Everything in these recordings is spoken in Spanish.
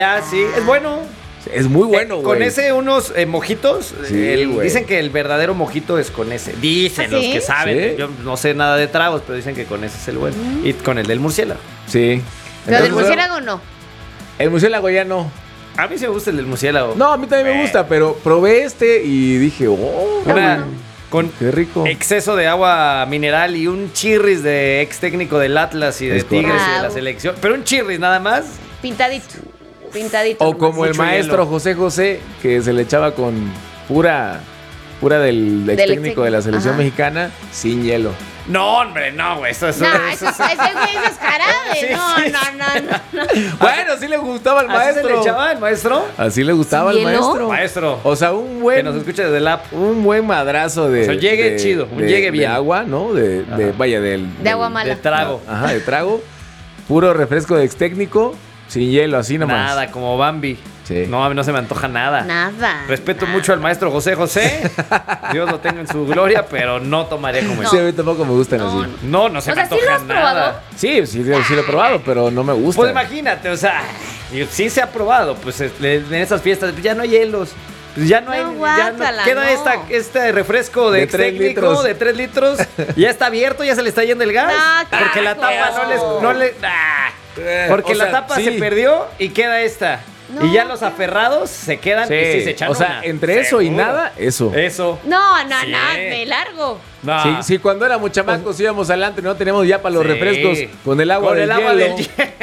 Ah, sí, es bueno. Es muy bueno, güey. Con ese unos mojitos. Sí, dicen que el verdadero mojito es con ese. Dicen los que saben. ¿Sí? Yo no sé nada de tragos, pero dicen que con ese es el bueno. Y con el del murciélago. Sí. Pero del murciélago no. El murciélago ya no. A mí sí me gusta el del murciélago. No, a mí también me gusta, pero probé este y dije, oh, Con qué rico. exceso de agua mineral y un chirris de ex técnico del Atlas y de Es Tigres correcto. y de la selección. Pero un chirris nada más. Pintadito. O como el Mucho maestro hielo. José José, que se le echaba con pura del ex técnico de la selección mexicana, sin hielo. No, hombre, no, güey. Eso No, ese güey es jarabe. Sí, No, sí, no. Bueno, sí le gustaba al ¿Así maestro. se le echaba el maestro? Así le gustaba al ¿Hielo? maestro. Maestro. O sea, Que nos escuche desde el app. un buen madrazo de. O sea, llegue chido, un llegue bien. De agua, ¿no? De agua mala. De trago. Ajá, de trago. Puro refresco de ex técnico, sin hielo, así nomás. Nada, como Bambi. Sí. No, a mí no se me antoja nada. Nada. Respeto mucho al maestro José José. Dios lo tenga en su gloria, pero no tomaría como Sí, él. a mí tampoco me gustan así. No se O me sea, ¿sí antoja lo has nada. probado? Sí lo he probado, pero no me gusta. Pues imagínate, o sea, sí se ha probado, pues en esas fiestas pues, ya no hay hielos. Pues ya no hay, ya no guácala, queda no. este refresco de De 3 técnico litros. de 3 litros. Ya está abierto, ya se le está yendo el gas. No, qué porque la asco. tapa no le. Porque o la sea, tapa sí. se perdió y queda esta. No, Y ya los aferrados se quedan y sí se echan o sea, una. entre eso y Seguro. nada, eso. Eso. No, Sí. me largo. No. Sí, cuando éramos chamacos íbamos adelante, no teníamos ya para los Sí. refrescos con el agua Con del el agua hielo. del hielo.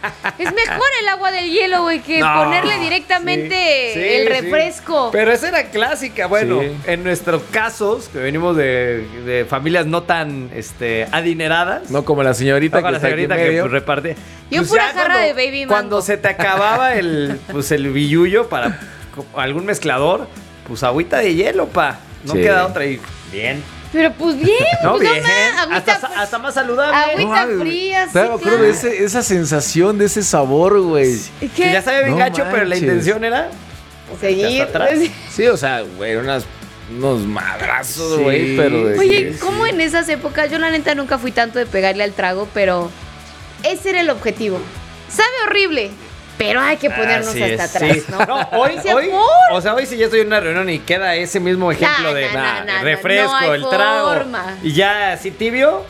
Es mejor el agua del hielo, güey, que No, ponerle directamente sí, el sí. refresco. Pero esa era clásica. Bueno, Sí. en nuestros casos, que venimos de familias no tan adineradas. No como la señorita No, con que la está aquí señorita en que medio. pues, reparte. Yo Pues pura ya jarra de Baby Mango. Cuando se te acababa el billullo para algún mezclador, pues agüita de hielo, pa. No Sí. queda otra y bien. Pero pues bien, No, pues bien. agüita, Hasta más saludable. agüita No, fría, sí, Todavía me acuerdo claro. de esa sensación, de ese sabor, güey. ¿Qué? Que ya sabe bien No gacho, pero la manches. intención era Seguir. hasta atrás. Sí, o sea, güey, unos madrazos, Sí. güey, pero de Oye, que- ¿cómo en esas épocas? Yo la neta nunca fui tanto de pegarle al trago, pero ese era el objetivo. Sabe horrible, pero hay que ponernos Así hasta es, atrás, sí. ¿no? No, hoy, Sí, amor. o sea, hoy si ya estoy en una reunión y queda ese mismo ejemplo de refresco, no hay el trago, forma. y ya así tibio,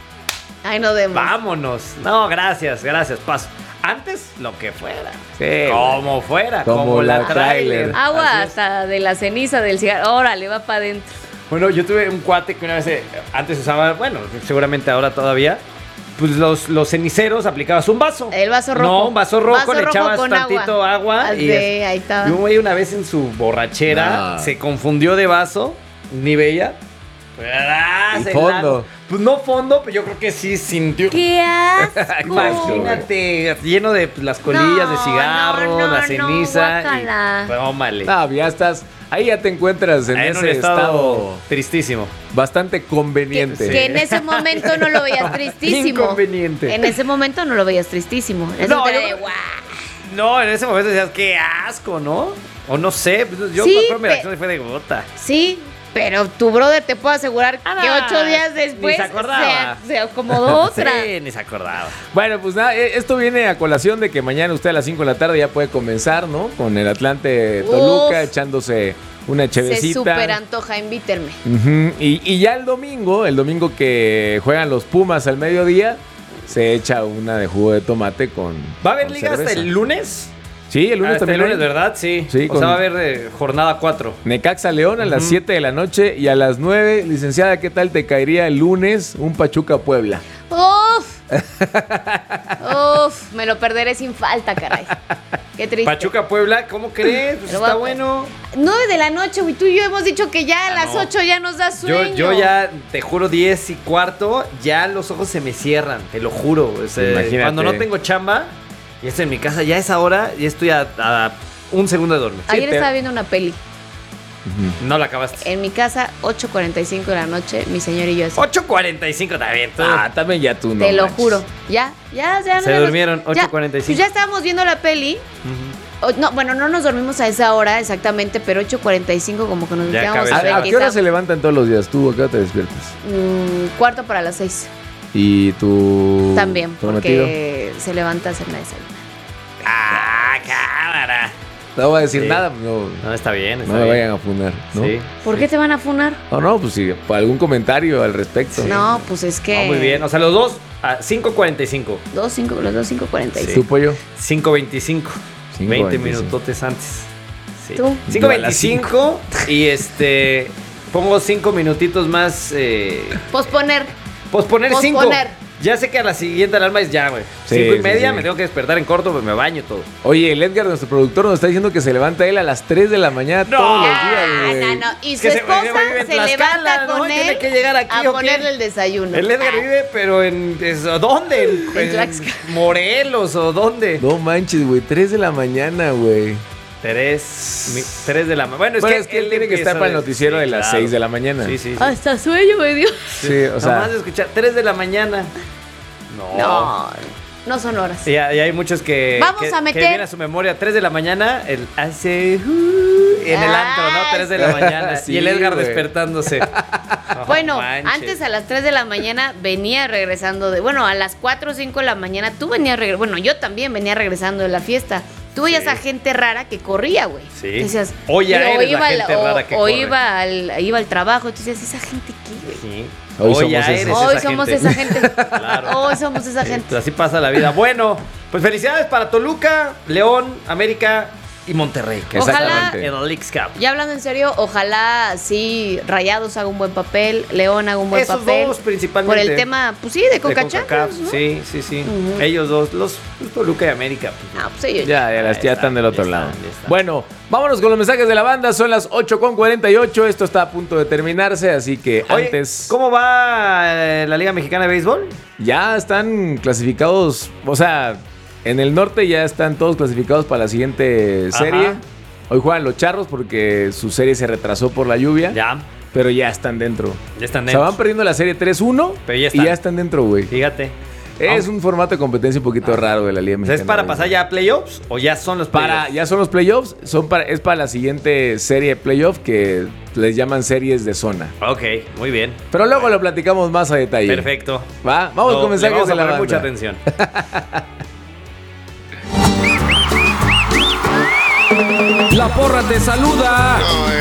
Ay, no demos. vámonos. No, gracias, paso. Antes, lo que fuera. Sí, Como fuera, Como como la la trailer. trailer. Agua Así es. hasta de la ceniza del cigarro. Órale, va para adentro. Bueno, yo tuve un cuate que una vez, antes usaba, bueno, seguramente ahora todavía, pues los ceniceros aplicabas un vaso. El vaso rojo. No, un vaso rojo, Vaso le rojo echabas con tantito agua. Así, y ahí estaba. Y un güey una vez en su borrachera No. se confundió de vaso, ni veía. Y fondo. Pues no fondo, pero yo creo que sí sintió. ¡Qué asco! Imagínate, lleno de pues, las colillas de No, cigarro, no, no, la no, ceniza. guácala. Y, tómale. No, ya estás. Ahí ya te encuentras en En un ese estado estado tristísimo. bastante conveniente. Que en ese momento no lo veías tristísimo. Inconveniente. En ese momento no lo veías tristísimo. En ese No, momento yo- era de, "Guau". No, en ese momento decías, qué asco, ¿no? O no sé, pues, yo Sí, me acuerdo mi pe- reacción fue de gota. Sí, pero tu brother te puedo asegurar que Ah, 8 días después ni se acordaba. se acomodó otra. Sí, ni se acordaba. Bueno, pues nada, esto viene a colación de que mañana usted a las 5 de la tarde ya puede comenzar, ¿no? Con el Atlante Toluca, Uf. echándose una Se chevecita. súper antoja, invítenme. Ujú. Y ya el domingo que juegan los Pumas al mediodía, se echa una de jugo de tomate con. ¿Va a haber con liga hasta cerveza. el lunes? Sí, el lunes Hasta también. el lunes, hay. ¿verdad? Sí. Sí, O con- sea, va a haber jornada 4. Necaxa León a las 7 de la noche y a las 9, licenciada, ¿qué tal te caería el lunes un Pachuca Puebla? Uf. Uf, me lo perderé sin falta, caray. Qué triste. Pachuca Puebla, ¿cómo crees? Pues Pero está va- bueno. 9 de la noche, güey. Tú y yo hemos dicho que ya a las no. 8 ya nos da sueño. Yo ya, te juro, 10 y cuarto, ya los ojos se me cierran, te lo juro. O sea, Imagínate. cuando no tengo chamba y estoy en mi casa, ya a esa hora, ya estoy a un segundo de dormir. Ayer te- estaba viendo una peli. No la acabaste. En mi casa, 8:45 de la noche, mi señor y yo así. 8:45 también. Tú. También ya tú, no Te lo manches. juro. Ya. Se durmieron, ya, 8:45. Pues ya estábamos viendo la peli. No, bueno, no nos dormimos a esa hora exactamente, pero 8:45 como que nos Ya quedamos cabe. a ver ¿A qué qué hora está. se levantan todos los días? ¿Tú a qué hora te despiertas? Cuarto para las 6. ¿Y tu También, prometido? porque se levanta a hacer la desayuno. Ah, No voy a decir Sí. nada, no, No, está bien, está no me bien. vayan a funar, ¿no? Sí. ¿Por qué te van a funar? No, pues sí, por algún comentario al respecto. No, pues es que... No, muy bien. O sea, los dos a 5:45. Los dos 5:45. ¿Tu pollo? 5:25. 20 5:25. minutotes antes. Sí. ¿Tú? 5:25 y pongo 5 minutitos más. Posponer. Posponer 5. Posponer. Ya sé que a la siguiente alarma es ya, güey. Sí, 5:30, sí. me tengo que despertar en corto, pues me baño y todo. Oye, el Edgar, nuestro productor, nos está diciendo que se levanta él a las 3 de la mañana todos los días, güey. No. Y Es su que esposa vive en se Tlaxcala, levanta ¿no? con Y tiene él que llegar aquí, a ¿o qué? ponerle el desayuno. El Edgar vive, pero ¿dónde? En Tlaxcala. Morelos o dónde? No manches, güey, 3 de la mañana, güey. 3 de la mañana. Bueno, Bueno, es que él tiene que estar para el noticiero de las 6 de la mañana. Sí. Hasta sueño me dio. Sí, o sea, Nomás de escuchar 3 de la mañana. No son horas. Y hay muchos que. Vamos que- a meter- Que viene a su memoria 3 de la mañana. El hace. En el antro, ¿no? 3 de la mañana. Sí, y el Edgar güey. despertándose. No Bueno, manches. antes a las 3 de la mañana venía regresando de... Bueno, a las 4 o 5 de la mañana tú venías regresando... Bueno, yo también venía regresando de la fiesta. Tú veías Sí. a gente rara que corría, güey. Sí. Decías, O ya digo, eres la iba gente rara que o corre. iba al trabajo. Y tú decías, ¿esa gente qué, güey? Sí. Hoy Hoy somos ya esos. eres Hoy esa somos gente. esa gente. Claro. Hoy somos esa Sí, gente. pues así pasa la vida. Bueno, pues felicidades para Toluca, León, América y Monterrey. Que Ojalá- están en el Leagues Cup. Ya hablando en serio, ojalá sí Rayados haga un buen papel, León haga un buen Esos papel. dos principalmente. Por el tema, pues sí, de De Conca CONCACAF, Champions, ¿no? Sí. Ujú. Ellos dos, los Toluca y América. Pues, Ah, pues ellos ya están están, del otro ya lado. están, ya están. Bueno, vámonos con los mensajes de la banda. Son las 8:48. Esto está a punto de terminarse, así que Oye, antes ¿cómo va la Liga Mexicana de Béisbol? ya están clasificados. O sea, en el norte ya están todos clasificados para la siguiente Ajá. serie. Hoy juegan los Charros porque su serie se retrasó por la lluvia. Ya Pero ya están dentro. están O sea, dentro. van perdiendo la serie 3-1 Pero ya y están. ya están dentro, güey. Fíjate. Es un formato de competencia un poquito raro de la Liga O sea, Mexicana. ¿es para de pasar Béisbol. ya a playoffs o ya son los playoffs? Ya son los playoffs, es para la siguiente serie de playoffs que les llaman series de zona. Ok, muy bien. Pero luego lo platicamos más a detalle. Perfecto. ¿Va? Vamos con Le mensajes vamos a de la poner banda. mucha atención. La porra te saluda.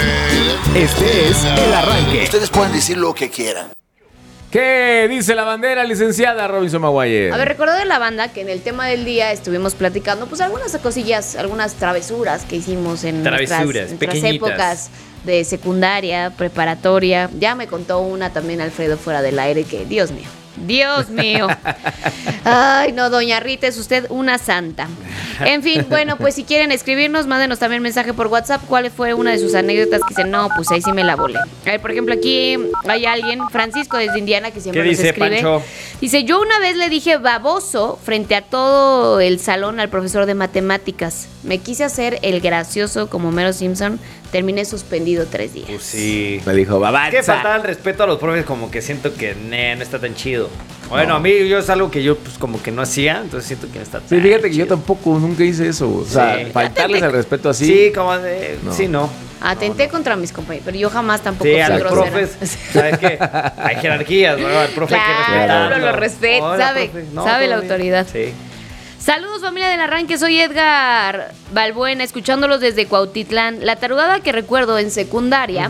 Este es el arranque. Ustedes pueden decir lo que quieran. ¿Qué dice la bandera, licenciada Robinson Maguire? A ver, recordó de la banda que en el tema del día estuvimos platicando pues algunas cosillas, algunas travesuras que hicimos en Travesuras, nuestras pequeñitas. épocas de secundaria, preparatoria. Ya me contó una también Alfredo fuera del aire que, Dios mío. Dios mío. Ay, no, doña Rita, es usted una santa. En fin, bueno, pues si quieren escribirnos, mándenos también mensaje por WhatsApp. ¿Cuál fue una de sus anécdotas que dicen, no, pues ahí sí me la volé? A ver, por ejemplo, aquí hay alguien, Francisco desde Indiana, que siempre ¿Qué nos dice, escribe. Pancho? Dice, yo una vez le dije baboso frente a todo el salón al profesor de matemáticas. Me quise hacer el gracioso como Mero Simpson. Terminé suspendido 3 días. Pues sí. Me dijo, Es que babaza. faltar el respeto a los profes como que siento que no está tan chido. Bueno, a mí yo es algo que yo pues como que no hacía, entonces siento que no está tan Sí, fíjate que yo chido. tampoco nunca hice eso. O sea, Sí. faltarles al respeto así. Sí, como de... No. Sí, no. Atenté contra mis compañeros, pero yo jamás tampoco Sí, fui a los grosera. profes, ¿sabes qué? Hay jerarquías, ¿no? Al profe hay que Claro, respetarlo. uno lo respeta, Hola, sabe, profe. sabe la todo bien. autoridad. Sí. Saludos familia del arranque, soy Edgar Balbuena, escuchándolos desde Cuautitlán. La tarugada que recuerdo en secundaria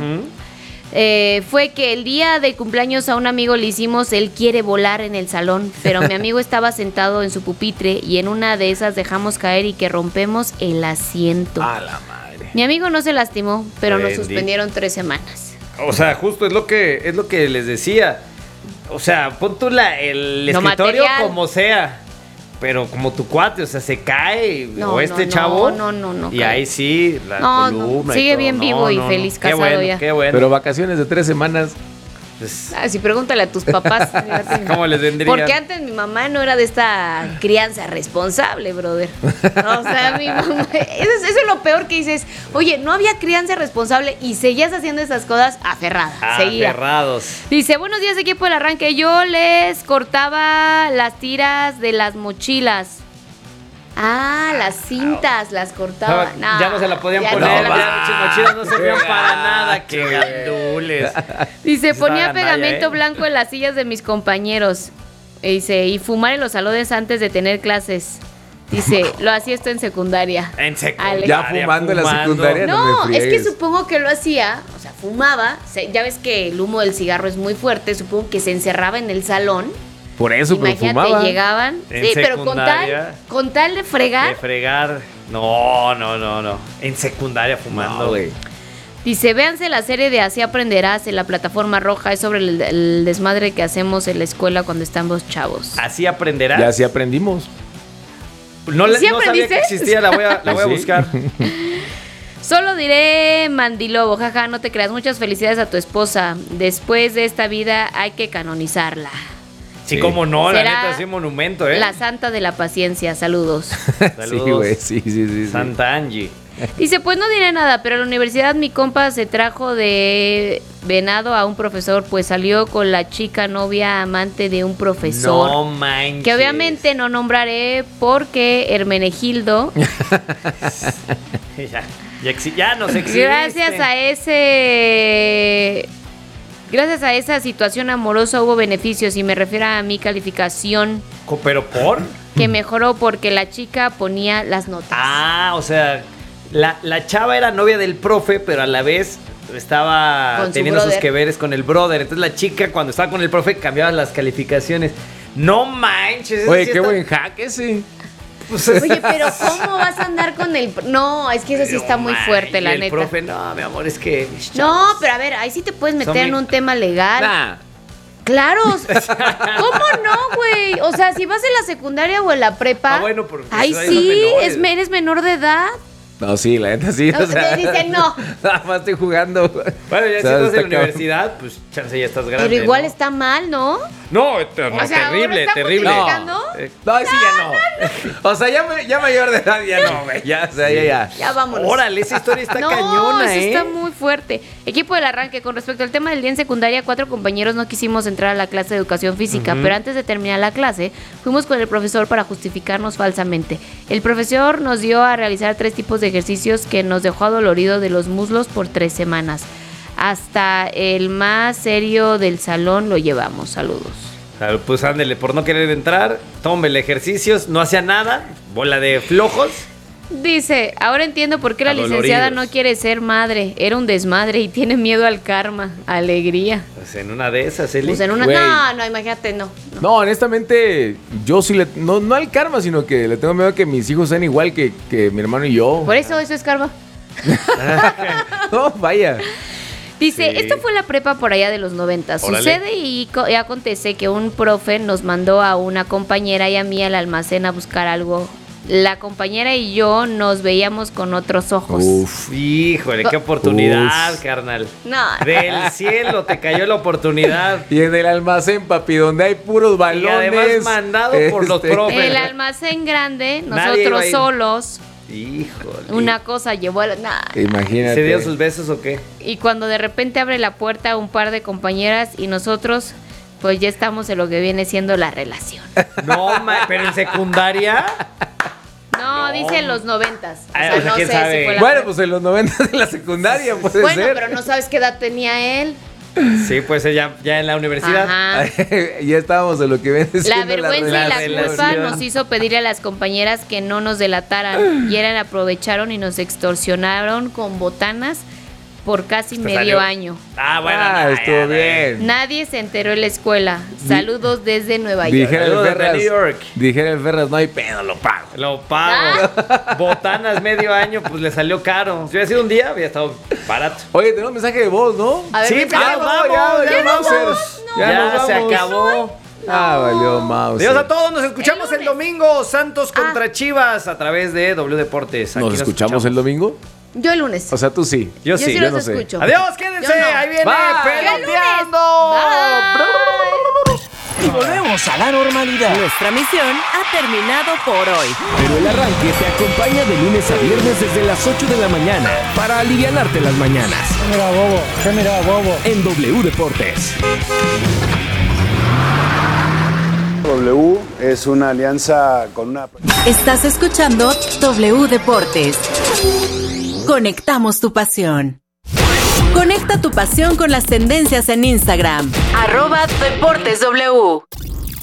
fue que el día de cumpleaños a un amigo le hicimos él quiere volar en el salón, pero mi amigo estaba sentado en su pupitre y en una de esas dejamos caer y que rompemos el asiento. A la madre. Mi amigo no se lastimó, pero nos Bendito. suspendieron 3 semanas. O sea, justo es lo que les decía. O sea, pon tú el Lo escritorio material. como sea. Pero como tu cuate, o sea, se cae No, o este no, chavo. no, Y cae. ahí sí, la No, no, columna. y sigue todo. bien vivo y feliz Qué casado bueno, ya. Qué bueno. Pero vacaciones de 3 semanas. Pues, Ah, sí, pregúntale a tus papás. ¿Cómo les vendrían? Porque antes mi mamá no era de esta crianza responsable, brother. O sea, mi mamá... Eso es lo peor que dices. Oye, no había crianza responsable y seguías haciendo esas cosas aferrada. Seguía. aferrados. Dice, buenos días equipo del arranque. Yo les cortaba las tiras de las mochilas. Ah, las cintas las cortaba. Ya no se la podían ya no poner. se la- Ya las mochilas no servían para nada. Qué gandules. Dice, Estaba ponía gandalla, pegamento ¿eh? blanco en las sillas de mis compañeros. Dice, y fumar en los salones antes de tener clases. Dice, lo hacía esto en secundaria. En secundaria. Ya fumando en la secundaria. No, me es que friegues. supongo que lo hacía, o sea, fumaba. Ya ves que el humo del cigarro es muy fuerte. Supongo que se encerraba en el salón. Por eso, pero Imagínate, fumaba. llegaban. En Sí, pero secundaria. con tal de fregar. De fregar. No. En secundaria fumando. No, güey. Dice, véanse la serie de Así Aprenderás en la plataforma roja. Es sobre el desmadre que hacemos en la escuela cuando estamos chavos. Así aprenderás. Ya sí aprendimos. No, ¿Sí no sabía aprendiste? que existía, la voy a Sí. buscar. Solo diré Mandilobo, jaja, no te creas. Muchas felicidades a tu esposa. Después de esta vida hay que canonizarla. Sí, Sí. cómo no, la Será neta, sí, monumento, ¿eh? La santa de la paciencia. Saludos. Saludos. Sí, güey. Sí. Santa Angie. Dice, pues no diré nada, pero en la universidad mi compa se trajo de venado a un profesor, pues salió con la chica novia amante de un profesor. No manches. Que obviamente no nombraré porque Hermenegildo, ya nos exhibiste. gracias a esa situación amorosa hubo beneficios y me refiero a mi calificación ¿Pero por? que mejoró porque la chica ponía las notas. Ah, o sea, la chava era novia del profe, pero a la vez estaba Con su teniendo sus brother. que veres con el brother. Entonces la chica, cuando estaba con el profe, cambiaba las calificaciones. No manches. eso Oye, sí qué está- buen hack ese. Pues, Oye, pero ¿cómo vas a andar con el...? No, es que eso sí está muy fuerte, la el neta. profe, no, mi amor, es que... No, pero a ver, ahí sí te puedes meter Son en mi- un tema legal. Nah. Claro. ¿Cómo no, güey? O sea, si vas en la secundaria o en la prepa. Ah, bueno, porque ahí ahí son sí, menores. eres menor de edad. No, sí, la neta sí. No, o sea, te dicen no. Nada más estoy jugando. Bueno, ya O si sea, estás en la está cabrón. universidad, pues chance ya estás grande, Pero igual ¿no? está mal, ¿no? No, O sea, ahora terrible, está terrible. justificando. No, sí, ya no. O sea, ya mayor de edad, ya no, güey. Ya, o sea, ya. Ya vámonos. Órale, esa historia está no, cañona, eso ¿eh? está muy fuerte. Equipo del arranque, con respecto al tema del día en secundaria, 4 compañeros no quisimos entrar a la clase de educación física, pero antes de terminar la clase, fuimos con el profesor para justificarnos falsamente. El profesor nos dio a realizar 3 tipos de ejercicios que nos dejó adolorido de los muslos por 3 semanas. Hasta el más serio del salón lo llevamos. Saludos. Claro, pues ándele, por no querer entrar, tómele ejercicios, no hacía nada, bola de flojos. Dice, ahora entiendo por qué la Adoloridos. licenciada no quiere ser madre. Era un desmadre y tiene miedo al karma. Alegría. Pues en una de esas, Eli. Pues en una... Güey. No, imagínate, no. No, honestamente, yo sí le... No al karma, sino que le tengo miedo a que mis hijos sean igual que mi hermano y yo. Por eso es karma. No, vaya. Dice, Sí. esto fue la prepa por allá de los 90. Órale. Sucede y acontece que un profe nos mandó a una compañera y a mí al almacén a buscar algo. La compañera y yo nos veíamos con otros ojos. Uf. Híjole, qué oportunidad, Uf. carnal. No. Del cielo te cayó la oportunidad. Y en el almacén, papi, donde hay puros balones. además mandado por los profes. El almacén grande, Nadie iba a nosotros ir. solos, Híjole. una cosa llevó a la... Nah. Imagínate. ¿Se dio sus besos o qué? Y cuando de repente abre la puerta un par de compañeras y nosotros, pues ya estamos en lo que viene siendo la relación. No, pero en secundaria. No, dice en los 90s. O Ah, sea, o sea, no ¿quién sé sabe? si fue la Bueno, prepa. pues en los 90 de la secundaria puede Bueno, ser. pero no sabes qué edad tenía él. Sí, pues ya en la universidad. Ajá. Ya estábamos en lo que viene siendo La vergüenza y la relación. culpa nos hizo pedirle a las compañeras que no nos delataran. Y eran aprovecharon y nos extorsionaron con botanas por casi Te medio salió. año. Ah, bueno. Ah, no, estuvo ya, bien. Nadie se enteró en la escuela. Saludos desde Nueva York. Dijera el Saludos de Ferras. New York. Dijera el Ferras, no hay pedo, lo pago. Lo pago. Botanas medio año, pues le salió caro. Si hubiera sido un día, había estado barato. Oye, tenemos mensaje de voz, ¿no? A ver, Sí, mensaje ya de voz. vamos, ya vamos. vamos. Ya se vamos. acabó. Ah, valió mouse. Adiós a todos, nos escuchamos El el, lunes. domingo. Santos contra Chivas a través de W Deportes. Aquí ¿Nos escuchamos el domingo? Yo el lunes. O sea, tú sí. Yo Yo sí. sí yo los no sé. escucho. Adiós, quédense. Yo no. Ahí viene Bye. Peloteando. Bye. Y volvemos a la normalidad. Nuestra misión ha terminado por hoy. Pero el arranque te acompaña de lunes a viernes desde las 8 de la mañana para alivianarte las mañanas. Mira, bobo. En W Deportes. W es una alianza con una... Estás escuchando W Deportes. Conectamos tu pasión. Conecta tu pasión con las tendencias en Instagram. @DeportesW.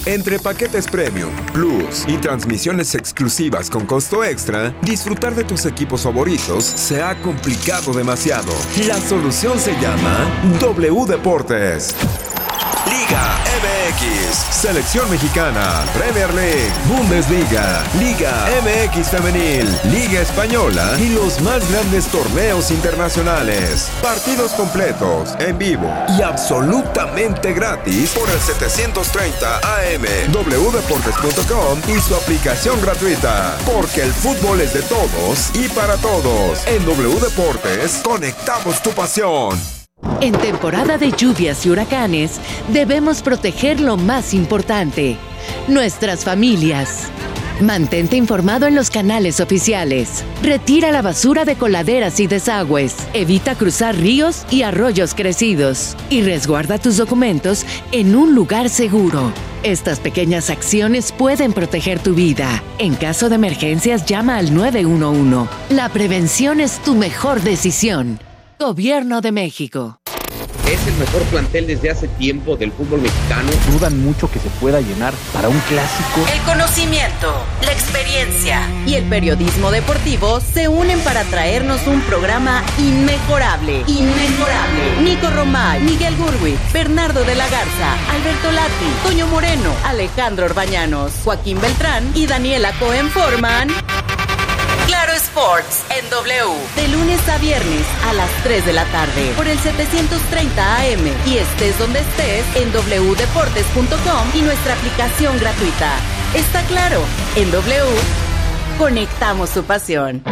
Entre paquetes Premium, Plus y transmisiones exclusivas con costo extra, disfrutar de tus equipos favoritos se ha complicado demasiado. La solución se llama W Deportes. Liga MX, Selección Mexicana, Premier League, Bundesliga, Liga MX Femenil, Liga Española y los más grandes torneos internacionales. Partidos completos, en vivo y absolutamente gratis por el 730 AM, wdeportes.com y su aplicación gratuita. Porque el fútbol es de todos y para todos. En W Deportes, conectamos tu pasión. En temporada de lluvias y huracanes, debemos proteger lo más importante, nuestras familias. Mantente informado en los canales oficiales. Retira la basura de coladeras y desagües. Evita cruzar ríos y arroyos crecidos. Y resguarda tus documentos en un lugar seguro. Estas pequeñas acciones pueden proteger tu vida. En caso de emergencias, llama al 911. La prevención es tu mejor decisión. Gobierno de México. Es el mejor plantel desde hace tiempo del fútbol mexicano. Dudan mucho que se pueda llenar para un clásico. El conocimiento, la experiencia y el periodismo deportivo se unen para traernos un programa inmejorable. Nico Romay, Miguel Gurwitz, Bernardo de la Garza, Alberto Lati, Toño Moreno, Alejandro Orbañanos, Joaquín Beltrán y Daniela Cohen forman Claro Sports en W, de lunes a viernes a las 3 de la tarde por el 730 AM y estés donde estés en wdeportes.com y nuestra aplicación gratuita. Está claro, en W conectamos tu pasión.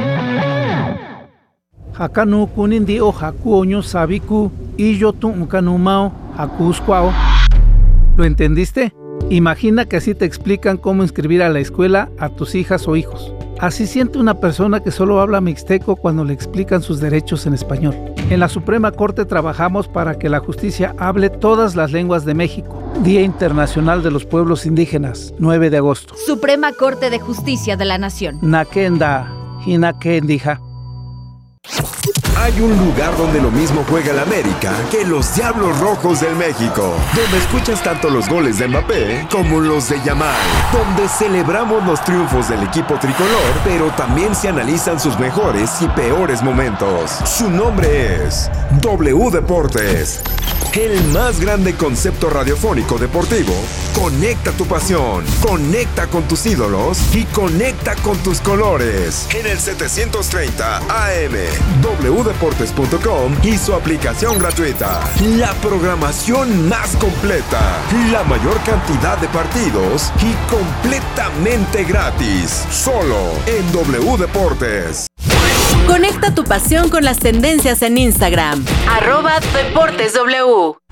Hakanu kunindi o hakuoño sabiku y yo tu kanumao hakusquao. ¿Lo entendiste? Imagina que así te explican cómo inscribir a la escuela a tus hijas o hijos. Así siente una persona que solo habla mixteco cuando le explican sus derechos en español. En la Suprema Corte trabajamos para que la justicia hable todas las lenguas de México. Día Internacional de los Pueblos Indígenas, 9 de agosto. Suprema Corte de Justicia de la Nación. Nakenda, Hinakendija. Hay un lugar donde lo mismo juega el América que los Diablos Rojos del México, donde escuchas tanto los goles de Mbappé como los de Yamal, donde celebramos los triunfos del equipo tricolor, pero también se analizan sus mejores y peores momentos. Su nombre es W Deportes. El más grande concepto radiofónico deportivo. Conecta tu pasión, conecta con tus ídolos y conecta con tus colores. En el 730 AM, wdeportes.com y su aplicación gratuita. La programación más completa, la mayor cantidad de partidos y completamente gratis. Solo en W Deportes. Conecta tu pasión con las tendencias en Instagram. @DeportesW.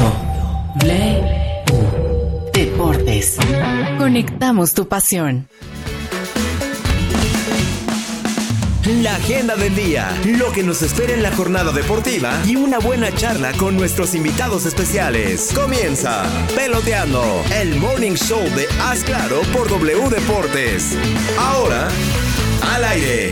Deportes. Conectamos tu pasión. La agenda del día, lo que nos espera en la jornada deportiva y una buena charla con nuestros invitados especiales. Comienza Peloteando, el morning show de Haz Claro por W Deportes. Ahora, al aire.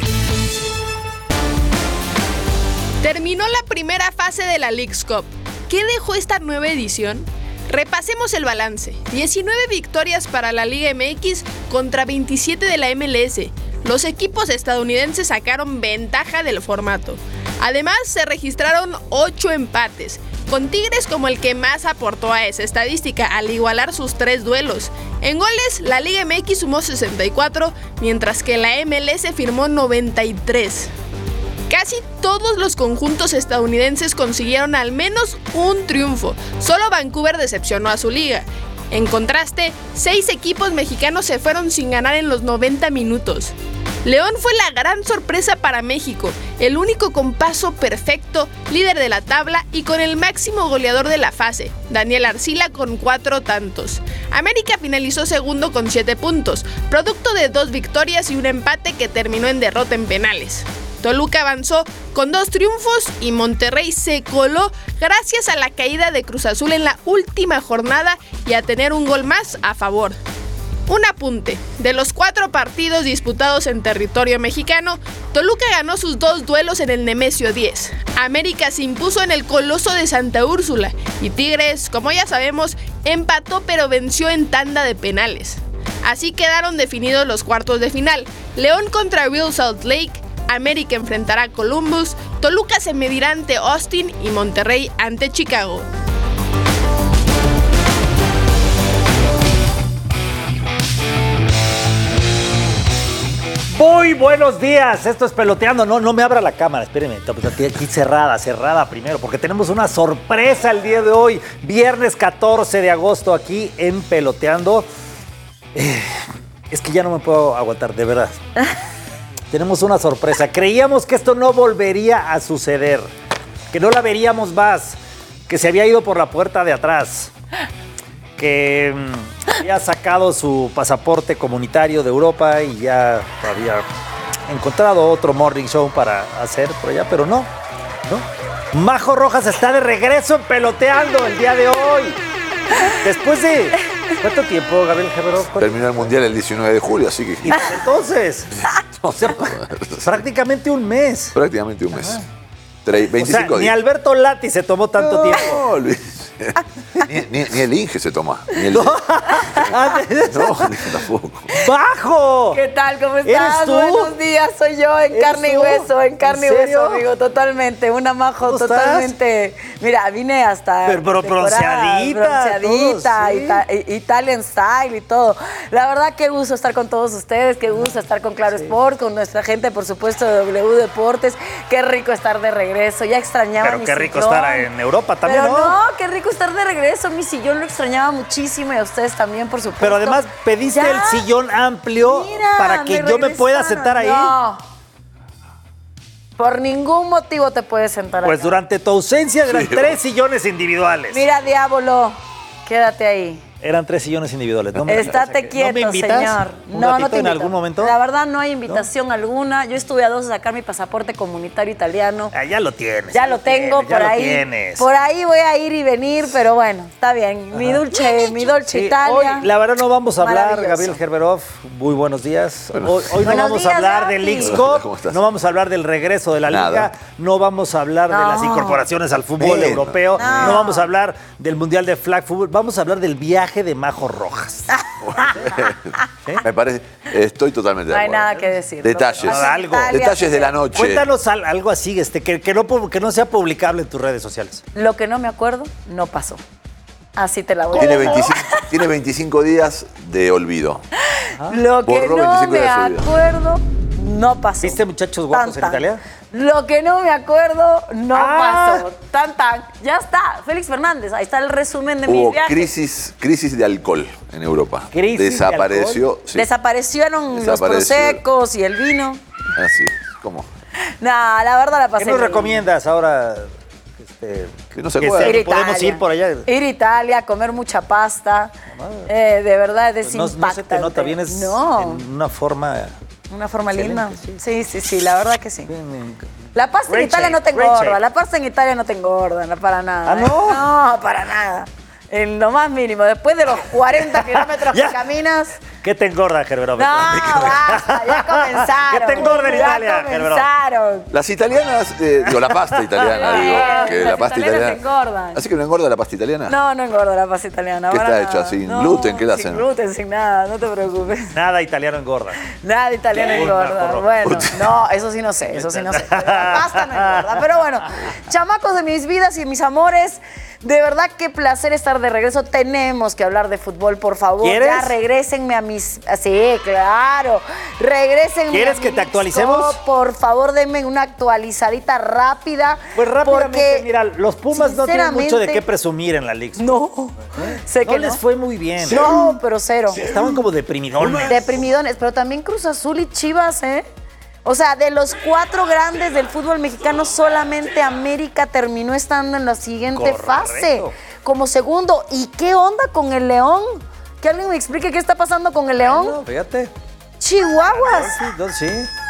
Terminó la primera fase de la Leagues Cup. ¿Qué dejó esta nueva edición? Repasemos el balance. 19 victorias para la Liga MX contra 27 de la MLS. Los equipos estadounidenses sacaron ventaja del formato. Además, se registraron 8 empates, con Tigres como el que más aportó a esa estadística al igualar sus 3 duelos. En goles, la Liga MX sumó 64, mientras que la MLS firmó 93. Casi todos los conjuntos estadounidenses consiguieron al menos un triunfo. Solo Vancouver decepcionó a su liga. En contraste, 6 equipos mexicanos se fueron sin ganar en los 90 minutos. León fue la gran sorpresa para México, el único con paso perfecto, líder de la tabla y con el máximo goleador de la fase, Daniel Arcila con 4 tantos. América finalizó segundo con 7 puntos, producto de 2 victorias y un empate que terminó en derrota en penales. Toluca avanzó con 2 triunfos y Monterrey se coló gracias a la caída de Cruz Azul en la última jornada y a tener un gol más a favor. Un apunte, de los 4 partidos disputados en territorio mexicano, Toluca ganó sus 2 duelos en el Nemesio 10. América se impuso en el Coloso de Santa Úrsula y Tigres, como ya sabemos, empató pero venció en tanda de penales. Así quedaron definidos los cuartos de final. León contra Real Salt Lake, América enfrentará a Columbus, Toluca se medirá ante Austin y Monterrey ante Chicago. Muy buenos días, esto es Peloteando. No me abra la cámara, espérenme, aquí cerrada primero, porque tenemos una sorpresa el día de hoy, viernes 14 de agosto aquí en Peloteando. Es que ya no me puedo aguantar, de verdad. Tenemos una sorpresa. Creíamos que esto no volvería a suceder, que no la veríamos más, que se había ido por la puerta de atrás, que había sacado su pasaporte comunitario de Europa y ya había encontrado otro morning show para hacer por allá, pero no. Majo Rojas está de regreso en Peloteando el día de hoy. Después de... ¿cuánto tiempo, Gabriel Gerberov? Terminó el Mundial el 19 de julio, así que... Y entonces, o sea, prácticamente un mes. Prácticamente un mes. 25 o sea, días. Ni Alberto Lati se tomó tanto tiempo. No, Luis. Ni el Inge se toma. Ni el... no, tampoco. ¡Bajo! ¿Qué tal? ¿Cómo estás? ¿Eres tú? Buenos días, soy yo, en carne y hueso, en carne y hueso, amigo, totalmente. Una Majo totalmente. Estás? Mira, vine hasta. Pero bronceadita. Sí. Italian style y todo. La verdad, qué gusto estar con todos ustedes, qué gusto estar con Claro Sport, con nuestra gente, por supuesto, de W Deportes. Qué rico estar de regreso. Ya extrañaba Pero mi qué rico sillón. Estar en Europa también, Pero ¿no? No, qué rico estar de regreso. Mi sillón lo extrañaba muchísimo y a ustedes también, por supuesto. Pero además pediste el sillón amplio para que yo me pueda sentar ahí. No. Por ningún motivo te puedes sentar ahí. Pues durante tu ausencia eran 3 sillones individuales. Mira, Diablo, quédate ahí. Eran 3 sillones individuales. Estate quieto, ¿no me invitas, señor. No te en algún momento. La verdad, no hay invitación alguna. Yo estuve a 2 de sacar mi pasaporte comunitario italiano. Ya lo tienes. Ya lo tengo, por ahí. Tienes. Por ahí voy a ir y venir, pero bueno, está bien. Mi Dolce Italia. Hoy, la verdad, no vamos a hablar, Gabriel Gerberov. Muy buenos días. Hoy no vamos a hablar del Leagues Cup, no vamos a hablar del regreso de la Liga, no vamos a hablar de las incorporaciones al fútbol europeo, no vamos a hablar del Mundial de Flag Football, vamos a hablar del viaje de Majo Rojas. Me parece, estoy totalmente de acuerdo. No hay nada que decir. Detalles. Detalles de la noche. Cuéntanos algo así, que no sea publicable en tus redes sociales. Lo que no me acuerdo, no pasó. Así te la voy a decir. Tiene 25 días de olvido. Lo que no me acuerdo, no pasó. ¿Viste muchachos guapos en Italia? Lo que no me acuerdo, no pasó. Ya está. Félix Fernández, ahí está el resumen de mis viajes. Crisis de alcohol en Europa. Desapareció. Sí. Desaparecieron los prosecos y el vino. Así, ¿cómo? Nah, la verdad la pasé. ¿Qué nos recomiendas ahora? Que no se puede. Podemos ir por allá. Ir a Italia, comer mucha pasta. De verdad, es impactante. No se te nota, vienes en una forma... Una forma linda. Sí, la verdad que sí. La pasta en Italia no te engorda. La pasta en Italia no te engorda, para nada. ¿Ah, no? No, para nada. En lo más mínimo. Después de los 40 kilómetros que caminas... ¿Qué te engorda, Gerberov? No, basta, ya comenzaron. ¿Qué te engorda en Italia, Gerberov? Comenzaron. Las italianas, la pasta italiana, que la pasta italiana. Engordan. ¿Así que no engorda la pasta italiana? No engorda la pasta italiana. ¿Qué está hecha? ¿Sin gluten? ¿Qué la hacen? Sin gluten, sin nada, no te preocupes. Nada italiano engorda. Nada italiano engorda. Bueno, no, eso sí no sé. La pasta no engorda. Pero bueno, chamacos de mis vidas y mis amores, de verdad qué placer estar de regreso. Tenemos que hablar de fútbol, por favor. ¿Quieres? Ya regrésenme a mis... Sí, claro. Regrésenme. ¿Quieres que te actualicemos? Por favor, denme una actualizadita rápida. Pues rápidamente, porque, mira, los Pumas no tienen mucho de qué presumir en la Liga. No, sé que no les fue muy bien. No, pero cero. Sí, estaban como deprimidones. Deprimidones, pero también Cruz Azul y Chivas, ¿eh? O sea, de los 4 grandes del fútbol mexicano, solamente América terminó estando en la siguiente fase, como segundo. ¿Y qué onda con el León? Que alguien me explique qué está pasando con el León. No, fíjate. Chihuahuas. Sí.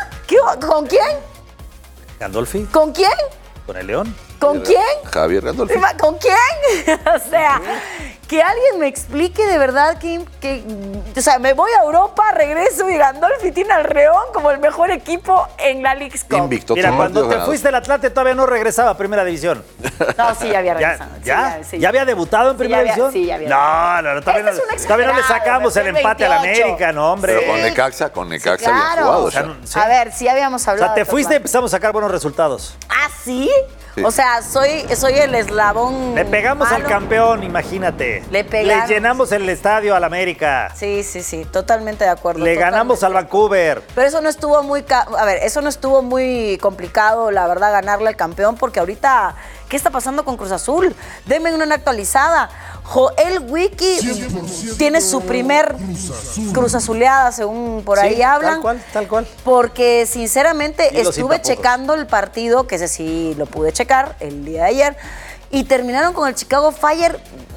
¿Con quién? Gandolfi. ¿Con quién? Con el León. ¿Con quién? Javier Gandolfi. ¿Con quién? O sea, que alguien me explique de verdad que o sea, me voy a Europa, regreso y Gandolfi tiene al Reón como el mejor equipo en la Leagues Cup. Invicto. Mira, cuando te ganados. fuiste del Atlante todavía no regresaba a Primera División. No, sí, ya había regresado. ¿Ya había debutado en Primera División? Sí, ya había. No, todavía no le sacamos el empate a la América, no, hombre. Pero con Necaxa había Claro. jugado O sea, ya. A ver, sí habíamos O hablado. sea, te de fuiste y Toplan. empezamos a sacar buenos resultados. ¿Ah, sí? Sí. O sea, soy el eslabón. Le pegamos al malo. campeón, imagínate. Le pegamos. Le llenamos el estadio al América. Sí, totalmente de acuerdo. Le ganamos al Vancouver. Pero eso no estuvo eso no estuvo muy complicado, la verdad, ganarle al campeón, porque ahorita, ¿qué está pasando con Cruz Azul? Denme una actualizada. Joel Wiki tiene su primer Cruz Azuleada, según por ahí hablan. Tal cual. Porque sinceramente Hilo sin estuve tapujos. checando el partido, que ese sí lo pude checar el día de ayer, y terminaron con el Chicago Fire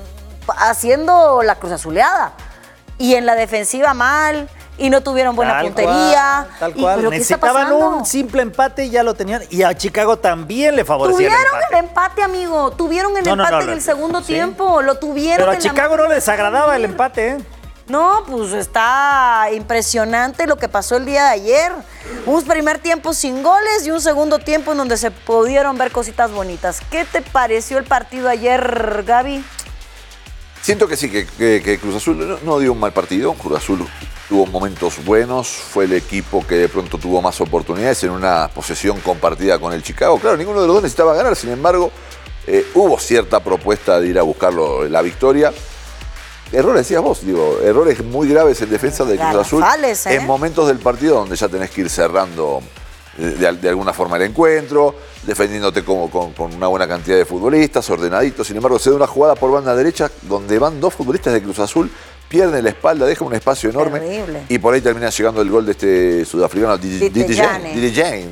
haciendo la Cruz Azuleada. Y en la defensiva mal, y no tuvieron buena puntería. Tal cual. ¿Pero qué está Necesitaban pasando? un simple empate y ya lo tenían. Y a Chicago también le favorecía Tuvieron el empate. el empate, amigo. Tuvieron el No, empate en no, el segundo sí. tiempo. Lo tuvieron. Pero a en la Chicago no les agradaba el empate, ¿eh? No, pues está impresionante lo que pasó el día de ayer. Un primer tiempo sin goles y un segundo tiempo en donde se pudieron ver cositas bonitas. ¿Qué te pareció el partido ayer, Gaby? Siento que sí, que Cruz Azul no dio un mal partido. Cruz Azul tuvo momentos buenos. Fue el equipo que de pronto tuvo más oportunidades en una posesión compartida con el Chicago. Claro, ninguno de los dos necesitaba ganar. Sin embargo, hubo cierta propuesta de ir a buscarlo la victoria. Errores, decías vos, errores muy graves en defensa de Cruz Azul. Garrafales, ¿eh? En momentos del partido donde ya tenés que ir cerrando de alguna forma el encuentro, defendiéndote con una buena cantidad de futbolistas, ordenaditos. Sin embargo, se da una jugada por banda derecha donde van dos futbolistas de Cruz Azul, pierden la espalda, dejan un espacio enorme. Terrible. Y por ahí termina llegando el gol de este sudafricano, Dite Jane.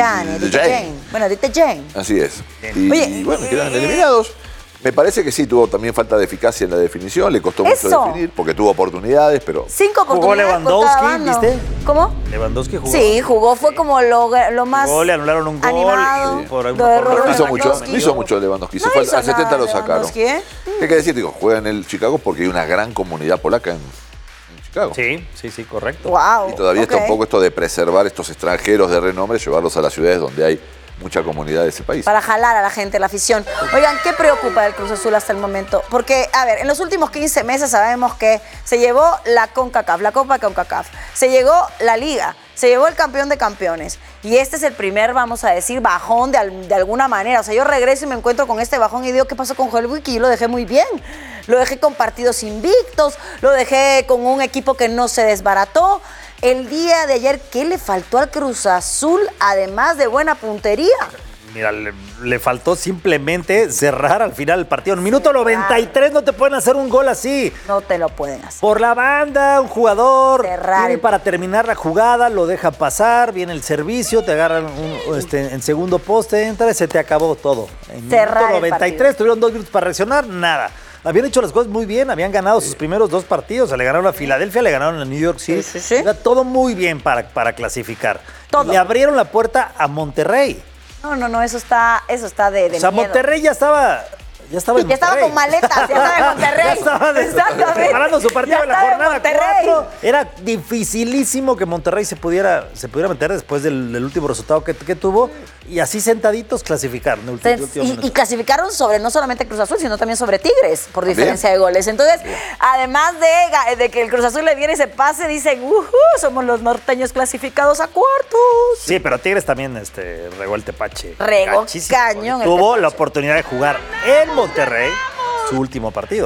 Bueno, Dite Jane. Así es. Oye, Y bueno, quedan eliminados. Me parece que sí, tuvo también falta de eficacia en la definición, le costó mucho Eso. definir, porque tuvo oportunidades, pero 5 oportunidades Jugó por cada Lewandowski, bando. ¿viste? ¿Cómo? Lewandowski jugó. Sí, jugó, fue como lo más Jugó, le anularon un gol. animado. Y por de error no hizo mucho, Lewandowski. no hizo mucho Lewandowski. No hizo Al 70 nada lo sacaron. Lewandowski, ¿eh? ¿Qué quiere decir? Juega en el Chicago porque hay una gran comunidad polaca en Chicago. Sí, correcto. Wow. Y todavía está un poco esto de preservar estos extranjeros de renombre, llevarlos a las ciudades donde hay mucha comunidad de ese país. Para jalar a la gente, la afición. Oigan, ¿qué preocupa del Cruz Azul hasta el momento? Porque, a ver, en los últimos 15 meses sabemos que se llevó la CONCACAF, la Copa CONCACAF, se llevó la Liga, se llevó el campeón de campeones. Y este es el primer, vamos a decir, bajón de alguna manera. O sea, yo regreso y me encuentro con este bajón y digo, ¿qué pasó con Joel Wiki? Yo lo dejé muy bien. Lo dejé con partidos invictos, lo dejé con un equipo que no se desbarató. El día de ayer, ¿qué le faltó al Cruz Azul, además de buena puntería? Mira, le faltó simplemente cerrar al final el partido. En minuto 93 no te pueden hacer un gol así. No te lo pueden hacer. Por la banda, un jugador Cerrar tiene el- para terminar la jugada, lo deja pasar, viene el servicio, te agarran en segundo poste, entra y se te acabó todo. En Cerrar el minuto 93 partido. tuvieron 2 minutos para reaccionar, nada. Habían hecho las cosas muy bien, habían ganado sus primeros 2 partidos, le ganaron a Filadelfia, le ganaron a New York City. Sí. Era todo muy bien para clasificar. Todo. Le abrieron la puerta a Monterrey. No, eso está de O sea, miedo. Monterrey ya estaba en Ya estaba Monterrey. con maletas, ya estaba en Monterrey. Ya estaba Exactamente. preparando su partido Ya en la estaba en jornada Monterrey. 4. Era dificilísimo que Monterrey se pudiera meter después del último resultado que tuvo. Y así sentaditos clasificaron. El último Y minuto. clasificaron sobre no solamente Cruz Azul, sino también sobre Tigres, por Bien. diferencia de goles. Entonces, además de que el Cruz Azul le viene ese pase, dicen, somos los norteños clasificados a cuartos. Sí, pero Tigres también regó el tepache. Regó Gachísimo. cañón el Tuvo tepache. la oportunidad de jugar en Monterrey su último partido.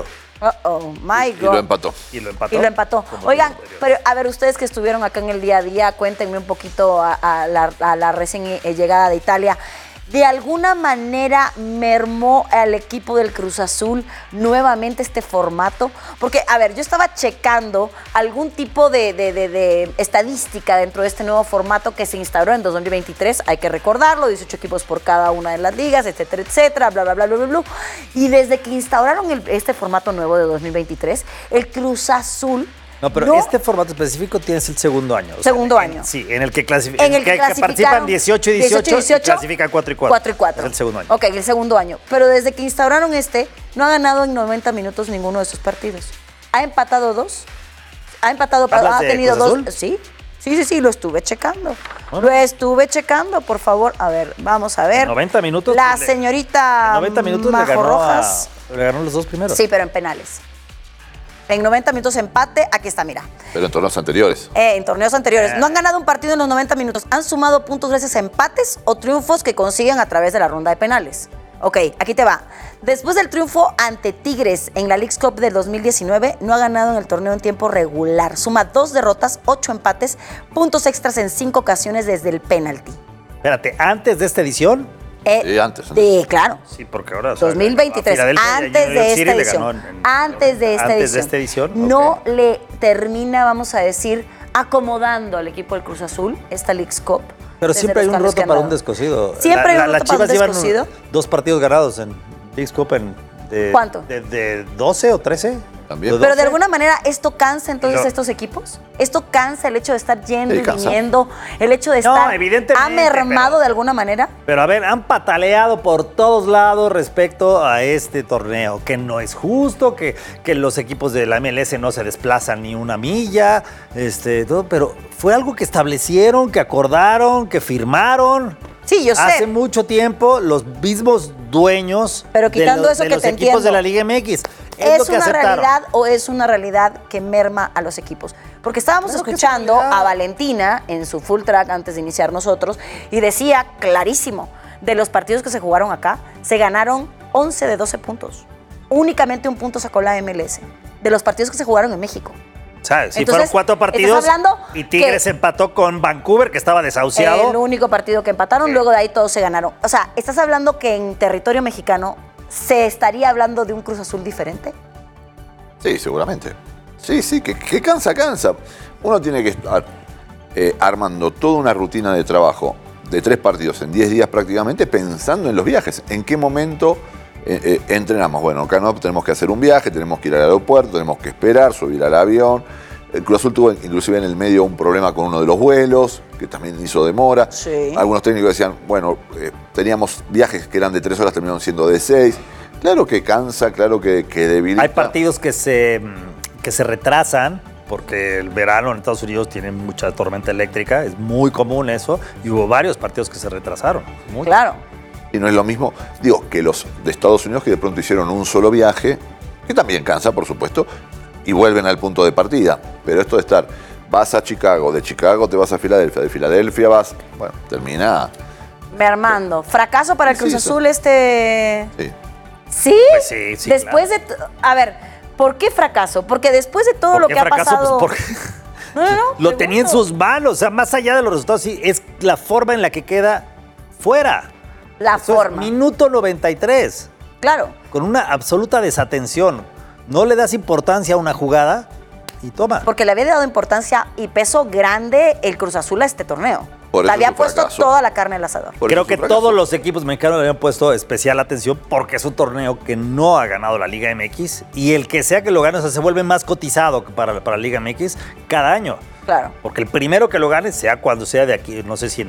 My Y God. lo empató. Y lo empató. Y lo empató. Oigan, pero a ver, ustedes que estuvieron acá en el día a día, cuéntenme un poquito a la recién llegada de Italia. ¿De alguna manera mermó al equipo del Cruz Azul nuevamente este formato? Porque, a ver, yo estaba checando algún tipo de estadística dentro de este nuevo formato que se instauró en 2023, hay que recordarlo, 18 equipos por cada una de las ligas, etcétera, etcétera, bla, bla, bla, bla, bla, bla. Y desde que instauraron este formato nuevo de 2023, el Cruz Azul No, pero este formato específico tienes el segundo año. Segundo año. Sí, en el que participan 18 y 18 y clasifican 4 y 4. 4 y 4. Es el segundo año. Ok, el segundo año. Pero desde que instauraron no ha ganado en 90 minutos ninguno de estos partidos. Ha empatado 2. Ha tenido 2. Sí, lo estuve checando. Bueno. Lo estuve checando, por favor. A ver, vamos a ver. 90 minutos. La señorita 90 minutos Majo Rojas. Le ganó los 2 primeros. Sí, pero en penales. En 90 minutos empate, aquí está, mira. Pero en torneos anteriores. En torneos anteriores. No han ganado un partido en los 90 minutos. Han sumado puntos gracias a empates o triunfos que consiguen a través de la ronda de penales. Ok, aquí te va. Después del triunfo ante Tigres en la Leagues Cup del 2019, no ha ganado en el torneo en tiempo regular. Suma 2 derrotas, 8 empates, puntos extras en 5 ocasiones desde el penalti. Espérate, ¿antes de esta edición? Sí, antes. Sí, claro. Sí, porque ahora... 2023, antes de esta edición. Antes de esta edición. No le termina, vamos a decir, acomodando al equipo del Cruz Azul esta Leagues Cup. Pero siempre hay un roto para un descosido. Siempre hay un roto para un descosido. Las Chivas llevan 2 partidos ganados en Leagues Cup ¿Cuánto? De 12 o 13. También. Pero de alguna manera esto cansa entonces a estos equipos. Esto cansa el hecho de estar yendo y viniendo, el hecho de estar ha mermado de alguna manera. Pero a ver, han pataleado por todos lados respecto a este torneo, que no es justo, que los equipos de la MLS no se desplazan ni una milla, todo, pero fue algo que establecieron, que acordaron, que firmaron. Sí, yo sé. Hace mucho tiempo los mismos dueños pero quitando eso de que los te equipos entiendo, de la Liga MX. ¿Es una realidad o es una realidad que merma a los equipos? Porque estábamos escuchando a Valentina en su full track antes de iniciar nosotros y decía clarísimo, de los partidos que se jugaron acá, se ganaron 11 de 12 puntos. Únicamente 1 punto sacó la MLS de los partidos que se jugaron en México. ¿Sabes? Si fueron 4 partidos y Tigres empató con Vancouver, que estaba desahuciado. El único partido que empataron, luego de ahí todos se ganaron. O sea, ¿estás hablando que en territorio mexicano se estaría hablando de un Cruz Azul diferente? Sí, seguramente. Sí, que cansa. Uno tiene que estar armando toda una rutina de trabajo de 3 partidos en 10 días prácticamente, pensando en los viajes. ¿En qué momento entrenamos? Bueno, acá no tenemos que hacer un viaje, tenemos que ir al aeropuerto, tenemos que esperar, subir al avión. El Cruz Azul tuvo inclusive en el medio un problema con uno de los vuelos, que también hizo demora. Sí. Algunos técnicos decían, bueno, teníamos viajes que eran de 3 horas, terminaron siendo de 6. Claro que cansa, claro que debilita. Hay partidos que se retrasan, porque el verano en Estados Unidos tiene mucha tormenta eléctrica, es muy común eso, y hubo varios partidos que se retrasaron. Claro. Y no es lo mismo, que los de Estados Unidos que de pronto hicieron un solo viaje, que también cansa, por supuesto, y vuelven al punto de partida. Pero esto de vas a Chicago, de Chicago te vas a Filadelfia, de Filadelfia termina... Mermando. ¿Fracaso para el Cruz Azul Sí. ¿Sí? Pues sí, después claro. A ver, ¿por qué fracaso? Porque después de todo lo que ha pasado... Pues lo tenía en sus manos, o sea, más allá de los resultados, sí, es la forma en la que queda fuera. Forma. Minuto 93. Claro. Con una absoluta desatención. No le das importancia a una jugada y toma. Porque le había dado importancia y peso grande el Cruz Azul a este torneo. Le había puesto toda la carne al asador. Creo que todos los equipos mexicanos le habían puesto especial atención porque es un torneo que no ha ganado la Liga MX y el que sea que lo gane, se vuelve más cotizado para la Liga MX cada año. Claro. Porque el primero que lo gane, sea cuando sea de aquí, no sé si